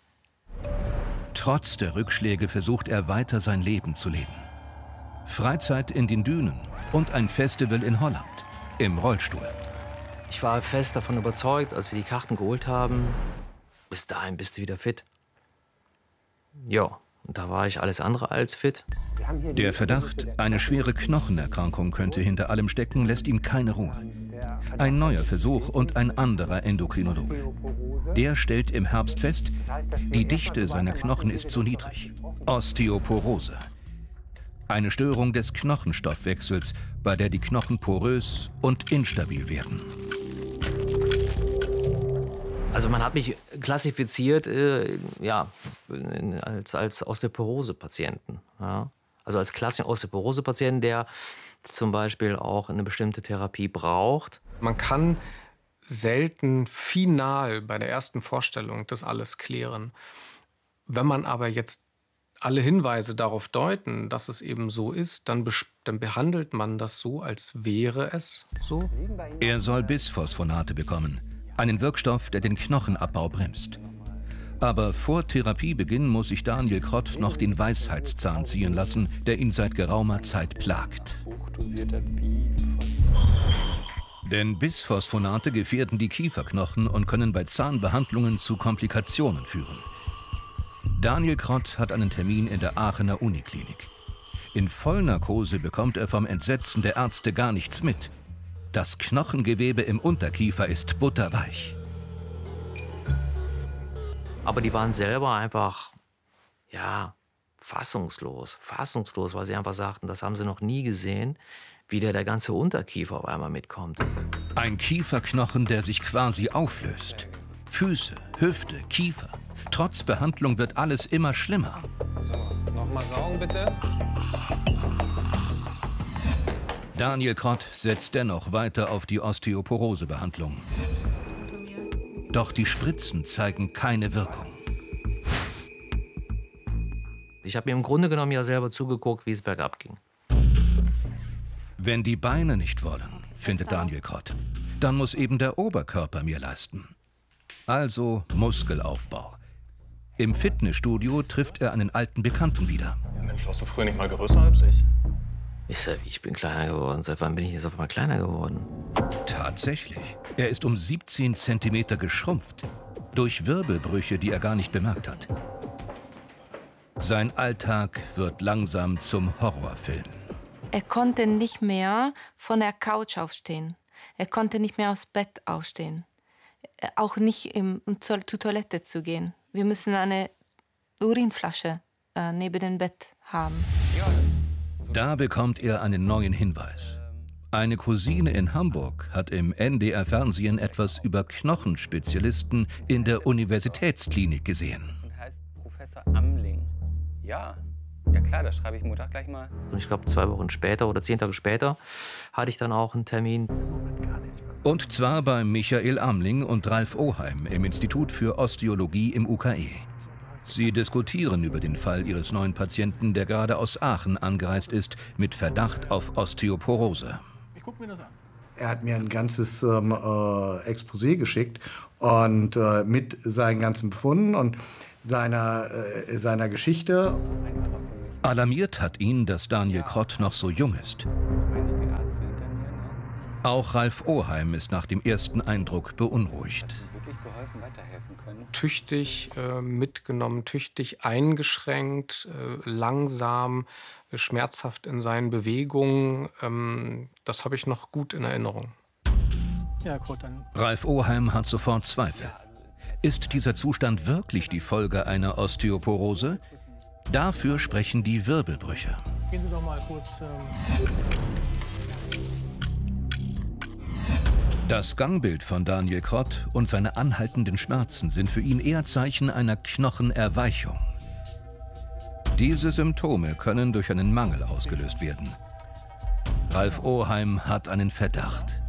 Trotz der Rückschläge versucht er weiter sein Leben zu leben. Freizeit in den Dünen und ein Festival in Holland im Rollstuhl. Ich war fest davon überzeugt, als wir die Karten geholt haben, bis dahin bist du wieder fit. Ja, und da war ich alles andere als fit. Der Verdacht, eine schwere Knochenerkrankung könnte hinter allem stecken, lässt ihm keine Ruhe. Ein neuer Versuch und ein anderer Endokrinologe. Der stellt im Herbst fest, die Dichte seiner Knochen ist zu niedrig. Osteoporose. Eine Störung des Knochenstoffwechsels, bei der die Knochen porös und instabil werden. Also man hat mich klassifiziert äh, ja, als, als Osteoporose-Patienten. Ja. Also als klassischen Osteoporose-Patienten, der zum Beispiel auch eine bestimmte Therapie braucht. Man kann selten final bei der ersten Vorstellung das alles klären. Wenn man aber jetzt alle Hinweise darauf deuten, dass es eben so ist, dann, dann behandelt man das so, als wäre es so. Er soll Bisphosphonate bekommen, einen Wirkstoff, der den Knochenabbau bremst. Aber vor Therapiebeginn muss sich Daniel Krott noch den Weisheitszahn ziehen lassen, der ihn seit geraumer Zeit plagt. Denn Bisphosphonate gefährden die Kieferknochen und können bei Zahnbehandlungen zu Komplikationen führen. Daniel Krott hat einen Termin in der Aachener Uniklinik. In Vollnarkose bekommt er vom Entsetzen der Ärzte gar nichts mit. Das Knochengewebe im Unterkiefer ist butterweich. Aber die waren selber einfach, ja, fassungslos. Fassungslos, weil sie einfach sagten, das haben sie noch nie gesehen, wie der, der ganze Unterkiefer auf einmal mitkommt. Ein Kieferknochen, der sich quasi auflöst. Füße, Hüfte, Kiefer. Trotz Behandlung wird alles immer schlimmer. So, nochmal saugen bitte. Daniel Krott setzt dennoch weiter auf die Osteoporose-Behandlung. Doch die Spritzen zeigen keine Wirkung. Ich habe mir im Grunde genommen ja selber zugeguckt, wie es bergab ging. Wenn die Beine nicht wollen, findet Daniel Krott, dann muss eben der Oberkörper mehr leisten. Also Muskelaufbau. Im Fitnessstudio trifft er einen alten Bekannten wieder. Ja, Mensch, warst du früher nicht mal größer als ich? Ich sag, ich bin kleiner geworden. Seit wann bin ich jetzt auf einmal kleiner geworden? Tatsächlich. Er ist um siebzehn Zentimeter geschrumpft. Durch Wirbelbrüche, die er gar nicht bemerkt hat. Sein Alltag wird langsam zum Horrorfilm. Er konnte nicht mehr von der Couch aufstehen. Er konnte nicht mehr aus Bett aufstehen. Auch nicht im, um zur Toilette zu gehen. Wir müssen eine Urinflasche äh, neben dem Bett haben. Da bekommt er einen neuen Hinweis. Eine Cousine in Hamburg hat im N D R-Fernsehen etwas über Knochenspezialisten in der Universitätsklinik gesehen. Heißt Professor Amling. Ja, ja klar, da schreibe ich Montag gleich mal. Und ich glaube, zwei Wochen später oder zehn Tage später hatte ich dann auch einen Termin. Und zwar bei Michael Amling und Ralf Oheim im Institut für Osteologie im U K E. Sie diskutieren über den Fall ihres neuen Patienten, der gerade aus Aachen angereist ist, mit Verdacht auf Osteoporose. Ich guck mir das an. Er hat mir ein ganzes ähm, äh, Exposé geschickt und äh, mit seinen ganzen Befunden und seiner, äh, seiner Geschichte. Alarmiert hat ihn, dass Daniel Krott noch so jung ist. Auch Ralf Oheim ist nach dem ersten Eindruck beunruhigt. Tüchtig äh, mitgenommen, tüchtig eingeschränkt, äh, langsam, äh, schmerzhaft in seinen Bewegungen. Ähm, das habe ich noch gut in Erinnerung. Ja, gut, dann. Ralf Oheim hat sofort Zweifel. Ist dieser Zustand wirklich die Folge einer Osteoporose? Dafür sprechen die Wirbelbrüche. Gehen Sie doch mal kurz. Ähm Das Gangbild von Daniel Krott und seine anhaltenden Schmerzen sind für ihn eher Zeichen einer Knochenerweichung. Diese Symptome können durch einen Mangel ausgelöst werden. Ralf Oheim hat einen Verdacht.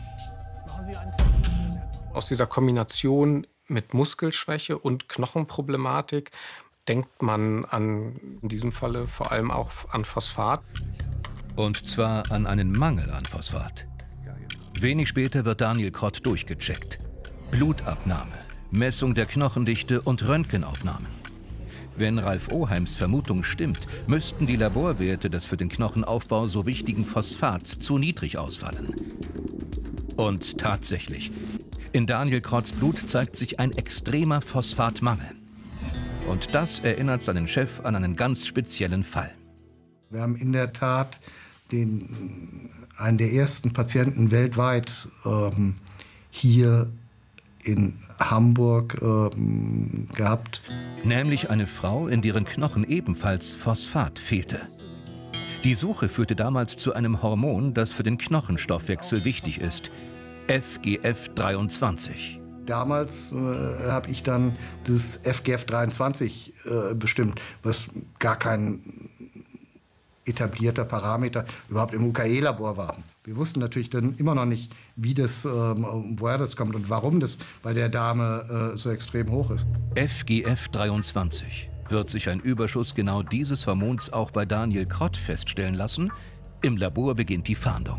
Aus dieser Kombination mit Muskelschwäche und Knochenproblematik denkt man an, in diesem Falle vor allem auch an Phosphat. Und zwar an einen Mangel an Phosphat. Wenig später wird Daniel Krott durchgecheckt. Blutabnahme, Messung der Knochendichte und Röntgenaufnahmen. Wenn Ralf Oheims Vermutung stimmt, müssten die Laborwerte des für den Knochenaufbau so wichtigen Phosphats zu niedrig ausfallen. Und tatsächlich, in Daniel Krotts Blut zeigt sich ein extremer Phosphatmangel. Und das erinnert seinen Chef an einen ganz speziellen Fall. Wir haben in der Tat den, einen der ersten Patienten weltweit ähm, hier in Hamburg ähm, gehabt. Nämlich eine Frau, in deren Knochen ebenfalls Phosphat fehlte. Die Suche führte damals zu einem Hormon, das für den Knochenstoffwechsel wichtig ist, F G F dreiundzwanzig. Damals äh, habe ich dann das F G F dreiundzwanzig äh, bestimmt, was gar kein etablierter Parameter überhaupt im U K E-Labor war. Wir wussten natürlich dann immer noch nicht, wie das, ähm, woher das kommt und warum das bei der Dame äh, so extrem hoch ist. F G F dreiundzwanzig. Wird sich ein Überschuss genau dieses Hormons auch bei Daniel Krott feststellen lassen? Im Labor beginnt die Fahndung.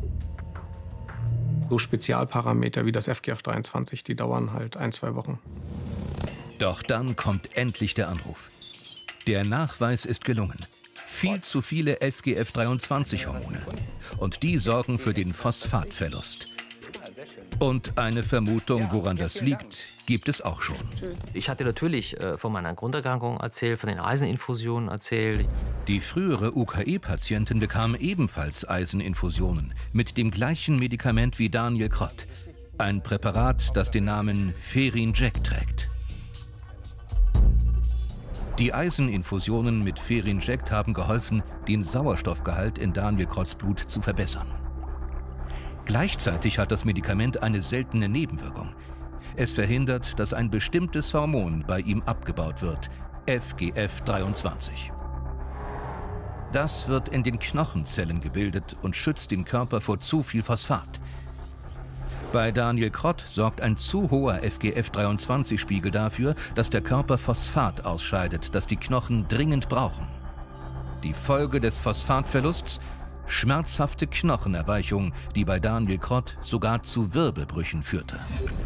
So Spezialparameter wie das F G F dreiundzwanzig, die dauern halt ein, zwei Wochen. Doch dann kommt endlich der Anruf. Der Nachweis ist gelungen. Viel zu viele F G F dreiundzwanzig Hormone. Und die sorgen für den Phosphatverlust. Und eine Vermutung, woran das liegt, gibt es auch schon. Ich hatte natürlich äh, von meiner Grunderkrankung erzählt, von den Eiseninfusionen erzählt. Die frühere U K E-Patientin bekam ebenfalls Eiseninfusionen mit dem gleichen Medikament wie Daniel Krott. Ein Präparat, das den Namen Ferinject trägt. Die Eiseninfusionen mit Ferinject haben geholfen, den Sauerstoffgehalt in Daniel Krotts Blut zu verbessern. Gleichzeitig hat das Medikament eine seltene Nebenwirkung. Es verhindert, dass ein bestimmtes Hormon bei ihm abgebaut wird, F G F dreiundzwanzig. Das wird in den Knochenzellen gebildet und schützt den Körper vor zu viel Phosphat. Bei Daniel Krott sorgt ein zu hoher F G F dreiundzwanzig-Spiegel dafür, dass der Körper Phosphat ausscheidet, das die Knochen dringend brauchen. Die Folge des Phosphatverlusts? Schmerzhafte Knochenerweichung, die bei Daniel Krott sogar zu Wirbelbrüchen führte.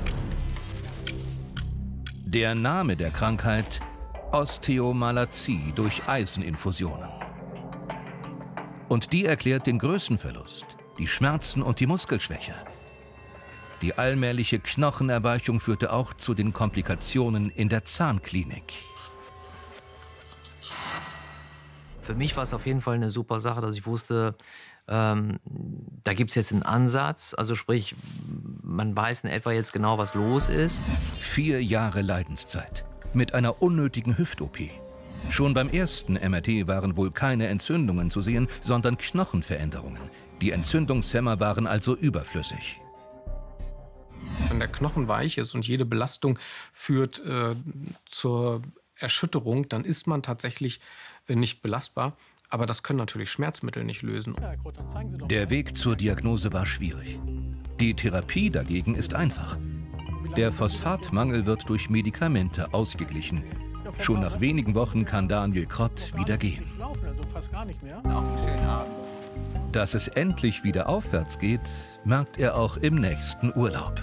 Der Name der Krankheit: Osteomalazie durch Eiseninfusionen. Und die erklärt den Größenverlust, die Schmerzen und die Muskelschwäche. Die allmähliche Knochenerweichung führte auch zu den Komplikationen in der Zahnklinik. Für mich war es auf jeden Fall eine super Sache, dass ich wusste, ähm, da gibt es jetzt einen Ansatz. Also sprich, man weiß in etwa jetzt genau, was los ist. Vier Jahre Leidenszeit mit einer unnötigen Hüft-O P. Schon beim ersten M R T waren wohl keine Entzündungen zu sehen, sondern Knochenveränderungen. Die Entzündungshemmer waren also überflüssig. Wenn der Knochen weich ist und jede Belastung führt äh, zur Erschütterung, dann ist man tatsächlich äh, nicht belastbar. Aber das können natürlich Schmerzmittel nicht lösen. Der Weg zur Diagnose war schwierig. Die Therapie dagegen ist einfach. Der Phosphatmangel wird durch Medikamente ausgeglichen. Schon nach wenigen Wochen kann Daniel Krott wieder gehen. Also fast gar nicht mehr. Auch einen schönen Abend. Dass es endlich wieder aufwärts geht, merkt er auch im nächsten Urlaub.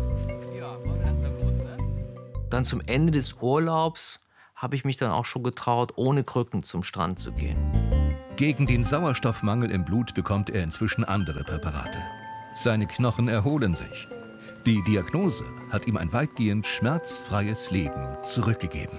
Dann zum Ende des Urlaubs habe ich mich dann auch schon getraut, ohne Krücken zum Strand zu gehen. Gegen den Sauerstoffmangel im Blut bekommt er inzwischen andere Präparate. Seine Knochen erholen sich. Die Diagnose hat ihm ein weitgehend schmerzfreies Leben zurückgegeben.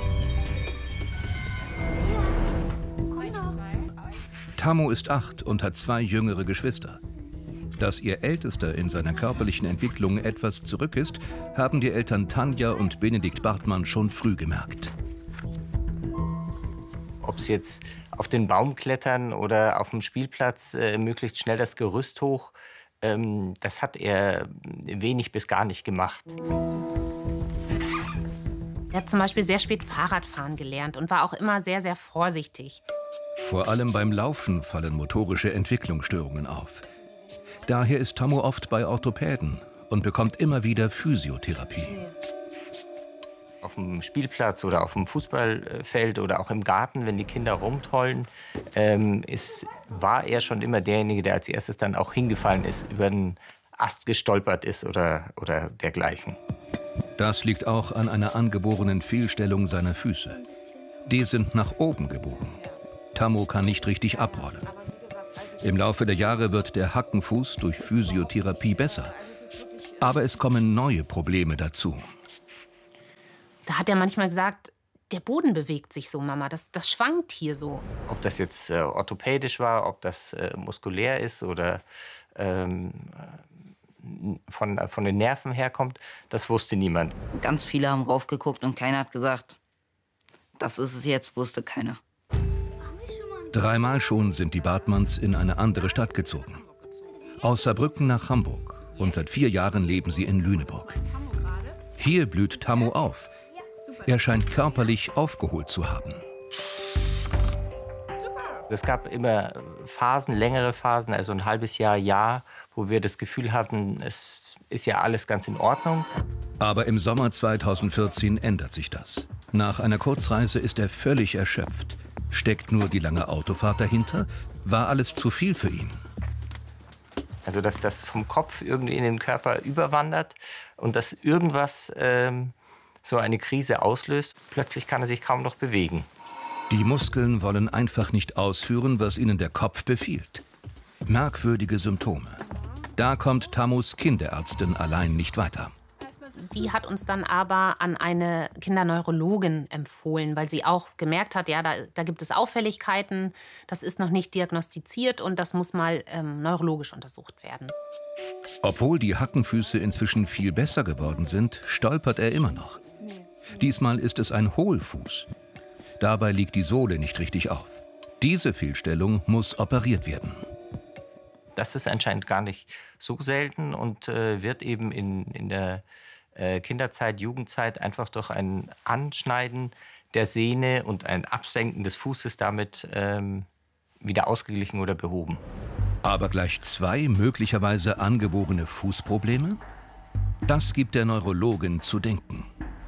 Tammo ist acht und hat zwei jüngere Geschwister. Dass ihr Ältester in seiner körperlichen Entwicklung etwas zurück ist, haben die Eltern Tanja und Benedikt Bartmann schon früh gemerkt. Ob es jetzt auf den Baum klettern oder auf dem Spielplatz äh, möglichst schnell das Gerüst hoch, ähm, das hat er wenig bis gar nicht gemacht. Er hat zum Beispiel sehr spät Fahrradfahren gelernt und war auch immer sehr, sehr vorsichtig. Vor allem beim Laufen fallen motorische Entwicklungsstörungen auf. Daher ist Tammo oft bei Orthopäden und bekommt immer wieder Physiotherapie. Auf dem Spielplatz oder auf dem Fußballfeld oder auch im Garten, wenn die Kinder rumtollen, ähm, ist, war er schon immer derjenige, der als erstes dann auch hingefallen ist, über einen Ast gestolpert ist oder, oder dergleichen. Das liegt auch an einer angeborenen Fehlstellung seiner Füße. Die sind nach oben gebogen. Tammo kann nicht richtig abrollen. Im Laufe der Jahre wird der Hackenfuß durch Physiotherapie besser. Aber es kommen neue Probleme dazu. Da hat er manchmal gesagt, der Boden bewegt sich so, Mama, das, das schwankt hier so. Ob das jetzt äh, orthopädisch war, ob das äh, muskulär ist oder ähm, von, von den Nerven herkommt, das wusste niemand. Ganz viele haben raufgeguckt und keiner hat gesagt, das ist es jetzt, wusste keiner. Dreimal schon sind die Bartmanns in eine andere Stadt gezogen. Aus Saarbrücken nach Hamburg. Und seit vier Jahren leben sie in Lüneburg. Hier blüht Tammo auf. Er scheint körperlich aufgeholt zu haben. Es gab immer Phasen, längere Phasen, also ein halbes Jahr, Jahr, wo wir das Gefühl hatten, es ist ja alles ganz in Ordnung. Aber im Sommer zweitausendvierzehn ändert sich das. Nach einer Kurzreise ist er völlig erschöpft. Steckt nur die lange Autofahrt dahinter? War alles zu viel für ihn? Also, dass das vom Kopf irgendwie in den Körper überwandert und dass irgendwas ähm, so eine Krise auslöst. Plötzlich kann er sich kaum noch bewegen. Die Muskeln wollen einfach nicht ausführen, was ihnen der Kopf befiehlt. Merkwürdige Symptome. Da kommt Tammos Kinderärztin allein nicht weiter. Die hat uns dann aber an eine Kinderneurologin empfohlen, weil sie auch gemerkt hat, ja, da, da gibt es Auffälligkeiten, das ist noch nicht diagnostiziert und das muss mal ähm, neurologisch untersucht werden. Obwohl die Hackenfüße inzwischen viel besser geworden sind, stolpert er immer noch. Diesmal ist es ein Hohlfuß. Dabei liegt die Sohle nicht richtig auf. Diese Fehlstellung muss operiert werden. Das ist anscheinend gar nicht so selten und äh, wird eben in, in der äh, Kinderzeit, Jugendzeit einfach durch ein Anschneiden der Sehne und ein Absenken des Fußes damit ähm, wieder ausgeglichen oder behoben. Aber gleich zwei möglicherweise angeborene Fußprobleme? Das gibt der Neurologin zu denken.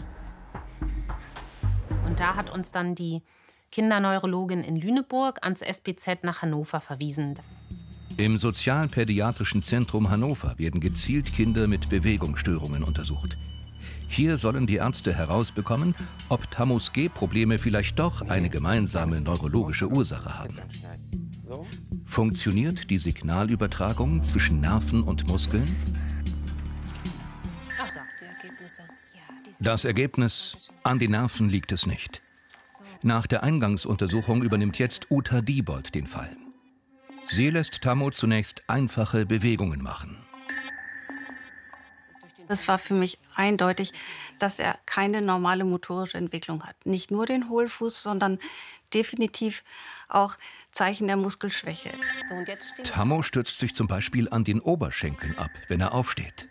Und da hat uns dann die Kinderneurologin in Lüneburg ans S P Z nach Hannover verwiesen. Im Sozialpädiatrischen Zentrum Hannover werden gezielt Kinder mit Bewegungsstörungen untersucht. Hier sollen die Ärzte herausbekommen, ob Tammos Gehprobleme vielleicht doch eine gemeinsame neurologische Ursache haben. Funktioniert die Signalübertragung zwischen Nerven und Muskeln? Das Ergebnis: An den Nerven liegt es nicht. Nach der Eingangsuntersuchung übernimmt jetzt Uta Diebold den Fall. Sie lässt Tammo zunächst einfache Bewegungen machen. Es war für mich eindeutig, dass er keine normale motorische Entwicklung hat. Nicht nur den Hohlfuß, sondern definitiv auch Zeichen der Muskelschwäche. So, und jetzt steht Tammo stützt sich zum Beispiel an den Oberschenkeln ab, wenn er aufsteht.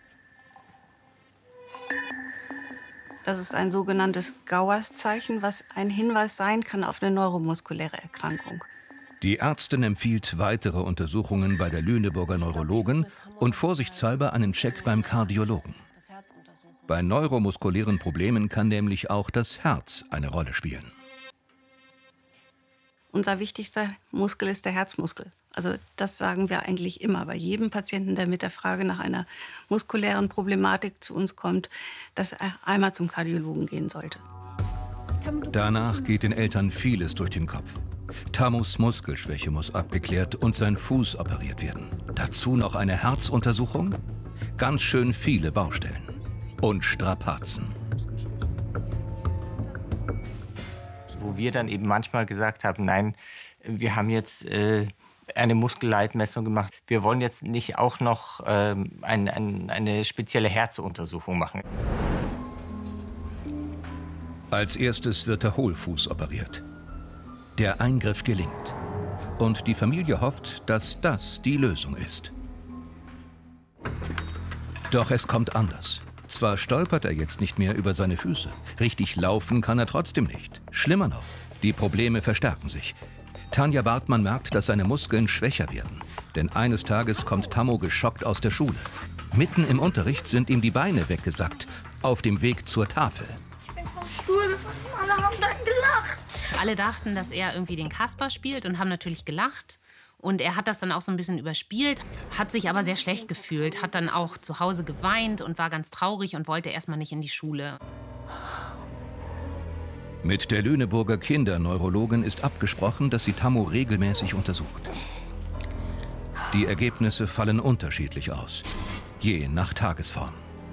Das ist ein sogenanntes Gowers-Zeichen, was ein Hinweis sein kann auf eine neuromuskuläre Erkrankung. Die Ärztin empfiehlt weitere Untersuchungen bei der Lüneburger Neurologin und vorsichtshalber einen Check beim Kardiologen. Bei neuromuskulären Problemen kann nämlich auch das Herz eine Rolle spielen. unser wichtigster Muskel ist der Herzmuskel. Also das sagen wir eigentlich immer bei jedem Patienten, der mit der Frage nach einer muskulären Problematik zu uns kommt, dass er einmal zum Kardiologen gehen sollte. Danach geht den Eltern vieles durch den Kopf. Tammos Muskelschwäche muss abgeklärt und sein Fuß operiert werden. Dazu noch eine Herzuntersuchung? Ganz schön viele Baustellen. Und Strapazen. Wo wir dann eben manchmal gesagt haben, nein, wir haben jetzt äh, eine Muskelleitmessung gemacht. Wir wollen jetzt nicht auch noch ähm, ein, ein, eine spezielle Herzuntersuchung machen. Als erstes wird der Hohlfuß operiert. Der Eingriff gelingt. Und die Familie hofft, dass das die Lösung ist. Doch es kommt anders. Zwar stolpert er jetzt nicht mehr über seine Füße, richtig laufen kann er trotzdem nicht. Schlimmer noch, die Probleme verstärken sich. Tanja Bartmann merkt, dass seine Muskeln schwächer werden. Denn eines Tages kommt Tammo geschockt aus der Schule. Mitten im Unterricht sind ihm die Beine weggesackt, auf dem Weg zur Tafel. Ich bin vom Stuhl gefallen, alle haben dann gelacht. Alle dachten, dass er irgendwie den Kasper spielt und haben natürlich gelacht. Und er hat das dann auch so ein bisschen überspielt, hat sich aber sehr schlecht gefühlt, hat dann auch zu Hause geweint und war ganz traurig und wollte erstmal nicht in die Schule. Mit der Lüneburger Kinderneurologin ist abgesprochen, dass sie Tammo regelmäßig untersucht. Die Ergebnisse fallen unterschiedlich aus, je nach Tagesform.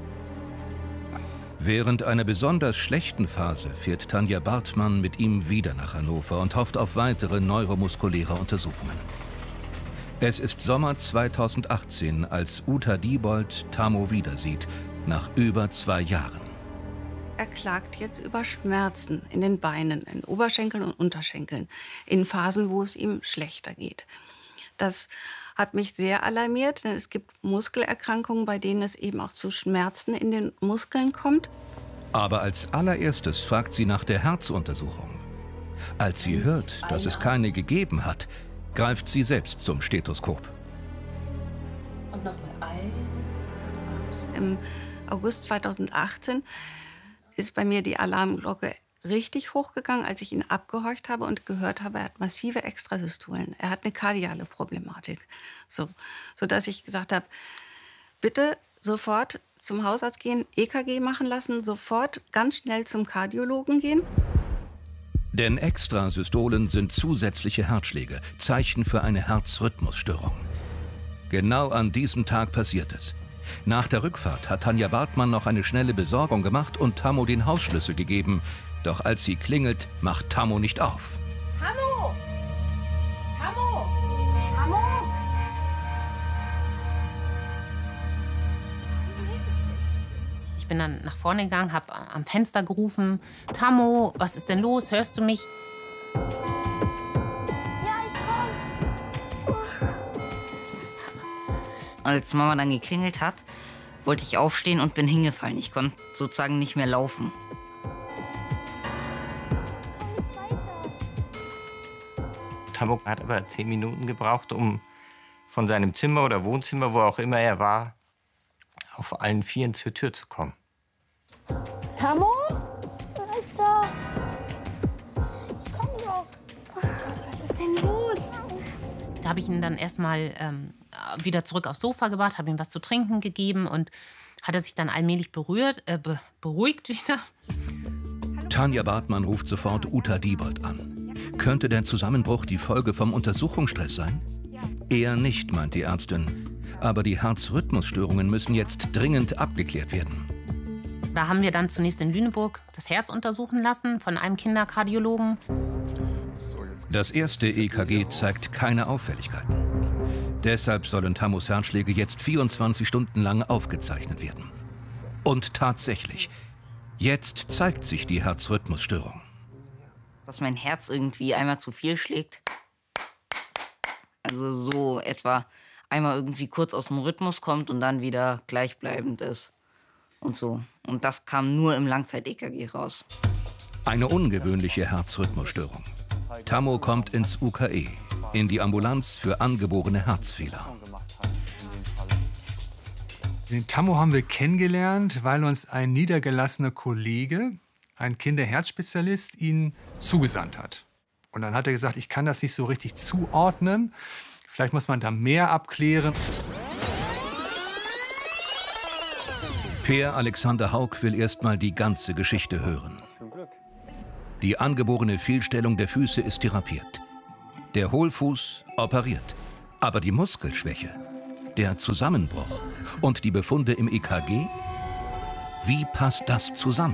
Während einer besonders schlechten Phase fährt Tanja Bartmann mit ihm wieder nach Hannover und hofft auf weitere neuromuskuläre Untersuchungen. Es ist Sommer zweitausendachtzehn, als Uta Diebold Tammo wiedersieht, nach über zwei Jahren. Er klagt jetzt über Schmerzen in den Beinen, in Oberschenkeln und Unterschenkeln, in Phasen, wo es ihm schlechter geht. Das hat mich sehr alarmiert, denn es gibt Muskelerkrankungen, bei denen es eben auch zu Schmerzen in den Muskeln kommt. Aber als allererstes fragt sie nach der Herzuntersuchung. Als sie hört, dass es keine gegeben hat, greift sie selbst zum Stethoskop. Und nochmal ein. Im August zweitausendachtzehn ist bei mir die Alarmglocke richtig hochgegangen, als ich ihn abgehorcht habe und gehört habe, er hat massive Extrasystolen. Er hat eine kardiale Problematik. So, sodass ich gesagt habe, bitte sofort zum Hausarzt gehen, E K G machen lassen, sofort ganz schnell zum Kardiologen gehen. Denn Extrasystolen sind zusätzliche Herzschläge, Zeichen für eine Herzrhythmusstörung. Genau an diesem Tag passiert es. Nach der Rückfahrt hat Tanja Bartmann noch eine schnelle Besorgung gemacht und Tammo den Hausschlüssel gegeben. Doch als sie klingelt, macht Tammo nicht auf. Tammo! Tammo! Tammo! Ich bin dann nach vorne gegangen, habe am Fenster gerufen, Tammo, was ist denn los, hörst du mich? Ja, ich komm. Als Mama dann geklingelt hat, wollte ich aufstehen und bin hingefallen. Ich konnte sozusagen nicht mehr laufen. Tammo hat aber zehn Minuten gebraucht, um von seinem Zimmer oder Wohnzimmer, wo auch immer er war, auf allen Vieren zur Tür zu kommen. Tammo? Wer ist da? Ich komm doch. Oh Gott, was ist denn los? Da habe ich ihn dann erstmal ähm, wieder zurück aufs Sofa gebracht, habe ihm was zu trinken gegeben und hat er sich dann allmählich berührt, äh, be beruhigt wieder. Tanja Bartmann ruft sofort Uta Diebold an. Könnte der Zusammenbruch die Folge vom Untersuchungsstress sein? Eher nicht, meint die Ärztin. Aber die Herzrhythmusstörungen müssen jetzt dringend abgeklärt werden. Da haben wir dann zunächst in Lüneburg das Herz untersuchen lassen von einem Kinderkardiologen. Das erste E K G zeigt keine Auffälligkeiten. Deshalb sollen Tammos Herzschläge jetzt vierundzwanzig Stunden lang aufgezeichnet werden. Und tatsächlich, jetzt zeigt sich die Herzrhythmusstörung. Dass mein Herz irgendwie einmal zu viel schlägt. Also so etwa einmal irgendwie kurz aus dem Rhythmus kommt und dann wieder gleichbleibend ist. Und so. Und das kam nur im Langzeit-E K G raus. Eine ungewöhnliche Herzrhythmusstörung. Tammo kommt ins U K E, in die Ambulanz für angeborene Herzfehler. Den Tammo haben wir kennengelernt, weil uns ein niedergelassener Kollege, ein Kinderherzspezialist, ihn zugesandt hat. Und dann hat er gesagt, ich kann das nicht so richtig zuordnen. Vielleicht muss man da mehr abklären. Peer Alexander Haug will erst mal die ganze Geschichte hören. Die angeborene Fehlstellung der Füße ist therapiert. Der Hohlfuß operiert. Aber die Muskelschwäche, der Zusammenbruch und die Befunde im E K G? Wie passt das zusammen?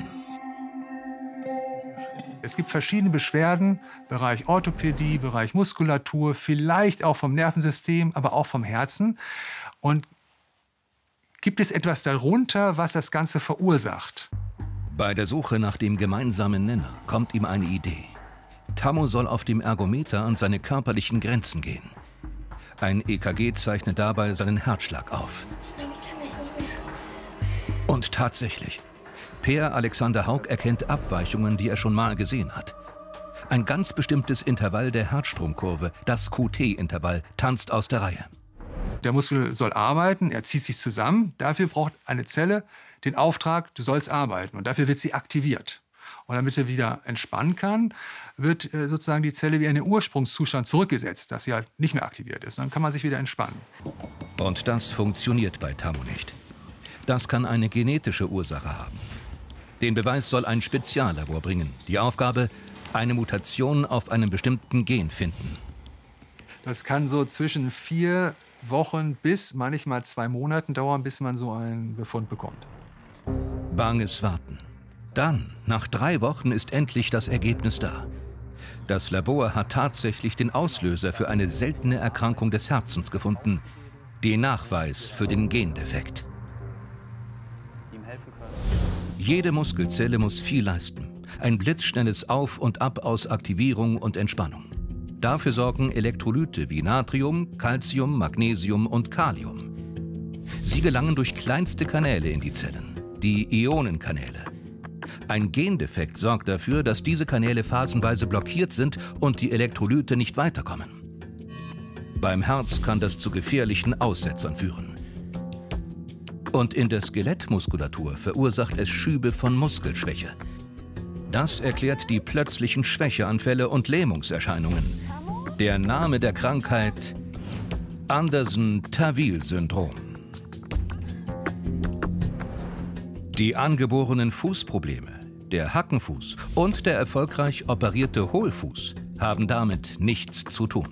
Es gibt verschiedene Beschwerden, Bereich Orthopädie, Bereich Muskulatur, vielleicht auch vom Nervensystem, aber auch vom Herzen. Und gibt es etwas darunter, was das Ganze verursacht? Bei der Suche nach dem gemeinsamen Nenner kommt ihm eine Idee. Tammo soll auf dem Ergometer an seine körperlichen Grenzen gehen. Ein E K G zeichnet dabei seinen Herzschlag auf. Und tatsächlich, Peer Alexander Haug erkennt Abweichungen, die er schon mal gesehen hat. Ein ganz bestimmtes Intervall der Herzstromkurve, das Q T-Intervall, tanzt aus der Reihe. Der Muskel soll arbeiten, er zieht sich zusammen. Dafür braucht eine Zelle den Auftrag, du sollst arbeiten. Und dafür wird sie aktiviert. Und damit sie wieder entspannen kann, wird äh, sozusagen die Zelle wie in den Ursprungszustand zurückgesetzt, dass sie halt nicht mehr aktiviert ist. Dann kann man sich wieder entspannen. Und das funktioniert bei Tammo nicht. Das kann eine genetische Ursache haben. Den Beweis soll ein Speziallabor bringen. Die Aufgabe, eine Mutation auf einem bestimmten Gen finden. Das kann so zwischen vier Wochen bis manchmal zwei Monaten dauern, bis man so einen Befund bekommt. Banges Warten. Dann, nach drei Wochen, ist endlich das Ergebnis da. Das Labor hat tatsächlich den Auslöser für eine seltene Erkrankung des Herzens gefunden. Den Nachweis für den Gendefekt. Jede Muskelzelle muss viel leisten. Ein blitzschnelles Auf und Ab aus Aktivierung und Entspannung. Dafür sorgen Elektrolyte wie Natrium, Calcium, Magnesium und Kalium. Sie gelangen durch kleinste Kanäle in die Zellen, die Ionenkanäle. Ein Gendefekt sorgt dafür, dass diese Kanäle phasenweise blockiert sind und die Elektrolyte nicht weiterkommen. Beim Herz kann das zu gefährlichen Aussetzern führen. Und in der Skelettmuskulatur verursacht es Schübe von Muskelschwäche. Das erklärt die plötzlichen Schwächeanfälle und Lähmungserscheinungen. Der Name der Krankheit: Andersen-Tawil-Syndrom. Die angeborenen Fußprobleme, der Hackenfuß und der erfolgreich operierte Hohlfuß haben damit nichts zu tun.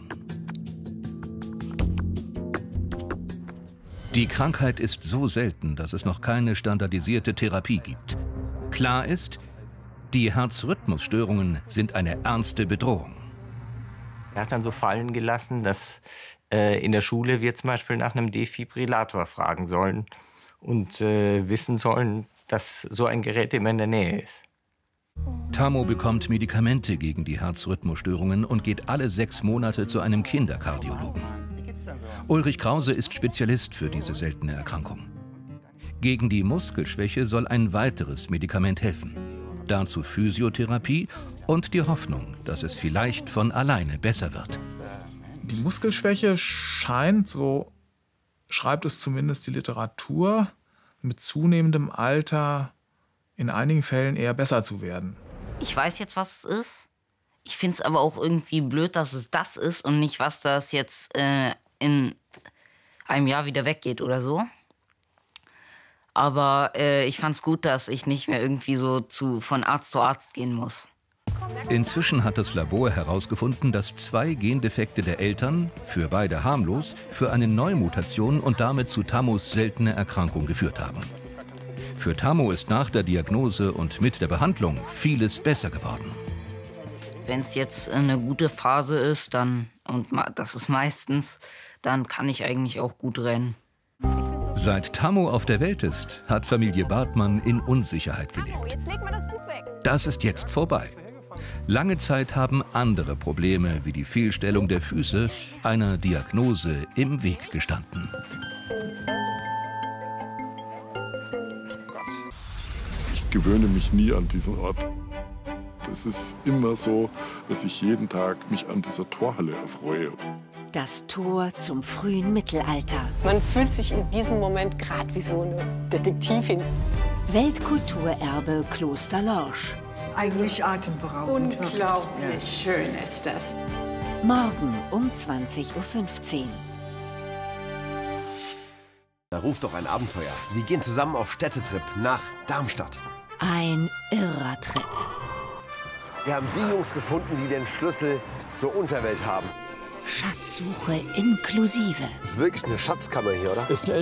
Die Krankheit ist so selten, dass es noch keine standardisierte Therapie gibt. Klar ist, die Herzrhythmusstörungen sind eine ernste Bedrohung. Er hat dann so fallen gelassen, dass äh, in der Schule wir zum Beispiel nach einem Defibrillator fragen sollen und äh, wissen sollen, dass so ein Gerät immer in der Nähe ist. Tammo bekommt Medikamente gegen die Herzrhythmusstörungen und geht alle sechs Monate zu einem Kinderkardiologen. Ulrich Krause ist Spezialist für diese seltene Erkrankung. Gegen die Muskelschwäche soll ein weiteres Medikament helfen. Dazu Physiotherapie und die Hoffnung, dass es vielleicht von alleine besser wird. Die Muskelschwäche scheint, so schreibt es zumindest die Literatur, mit zunehmendem Alter in einigen Fällen eher besser zu werden. Ich weiß jetzt, was es ist. Ich finde es aber auch irgendwie blöd, dass es das ist und nicht, was das jetzt äh, in einem Jahr wieder weggeht oder so. Aber äh, ich fand es gut, dass ich nicht mehr irgendwie so zu, von Arzt zu Arzt gehen muss. Inzwischen hat das Labor herausgefunden, dass zwei Gendefekte der Eltern, für beide harmlos, für eine Neumutation und damit zu Tammos seltene Erkrankung geführt haben. Für Tammo ist nach der Diagnose und mit der Behandlung vieles besser geworden. Wenn es jetzt eine gute Phase ist, dann, und das ist meistens, dann kann ich eigentlich auch gut rennen. Seit Tammo auf der Welt ist, hat Familie Bartmann in Unsicherheit gelebt. Das ist jetzt vorbei. Lange Zeit haben andere Probleme, wie die Fehlstellung der Füße, einer Diagnose im Weg gestanden. Ich gewöhne mich nie an diesen Ort. Es ist immer so, dass ich jeden Tag mich an dieser Torhalle erfreue. Das Tor zum frühen Mittelalter. Man fühlt sich in diesem Moment gerade wie so eine Detektivin. Weltkulturerbe Kloster Lorsch. eigentlich atemberaubend. Unglaublich schön ist das. Morgen um zwanzig Uhr fünfzehn. Da ruft doch ein Abenteuer. Wir gehen zusammen auf Städtetrip nach Darmstadt. Ein irrer Trip. Wir haben die Jungs gefunden, die den Schlüssel zur Unterwelt haben. Schatzsuche inklusive. Das ist wirklich eine Schatzkammer hier, oder? Ist eine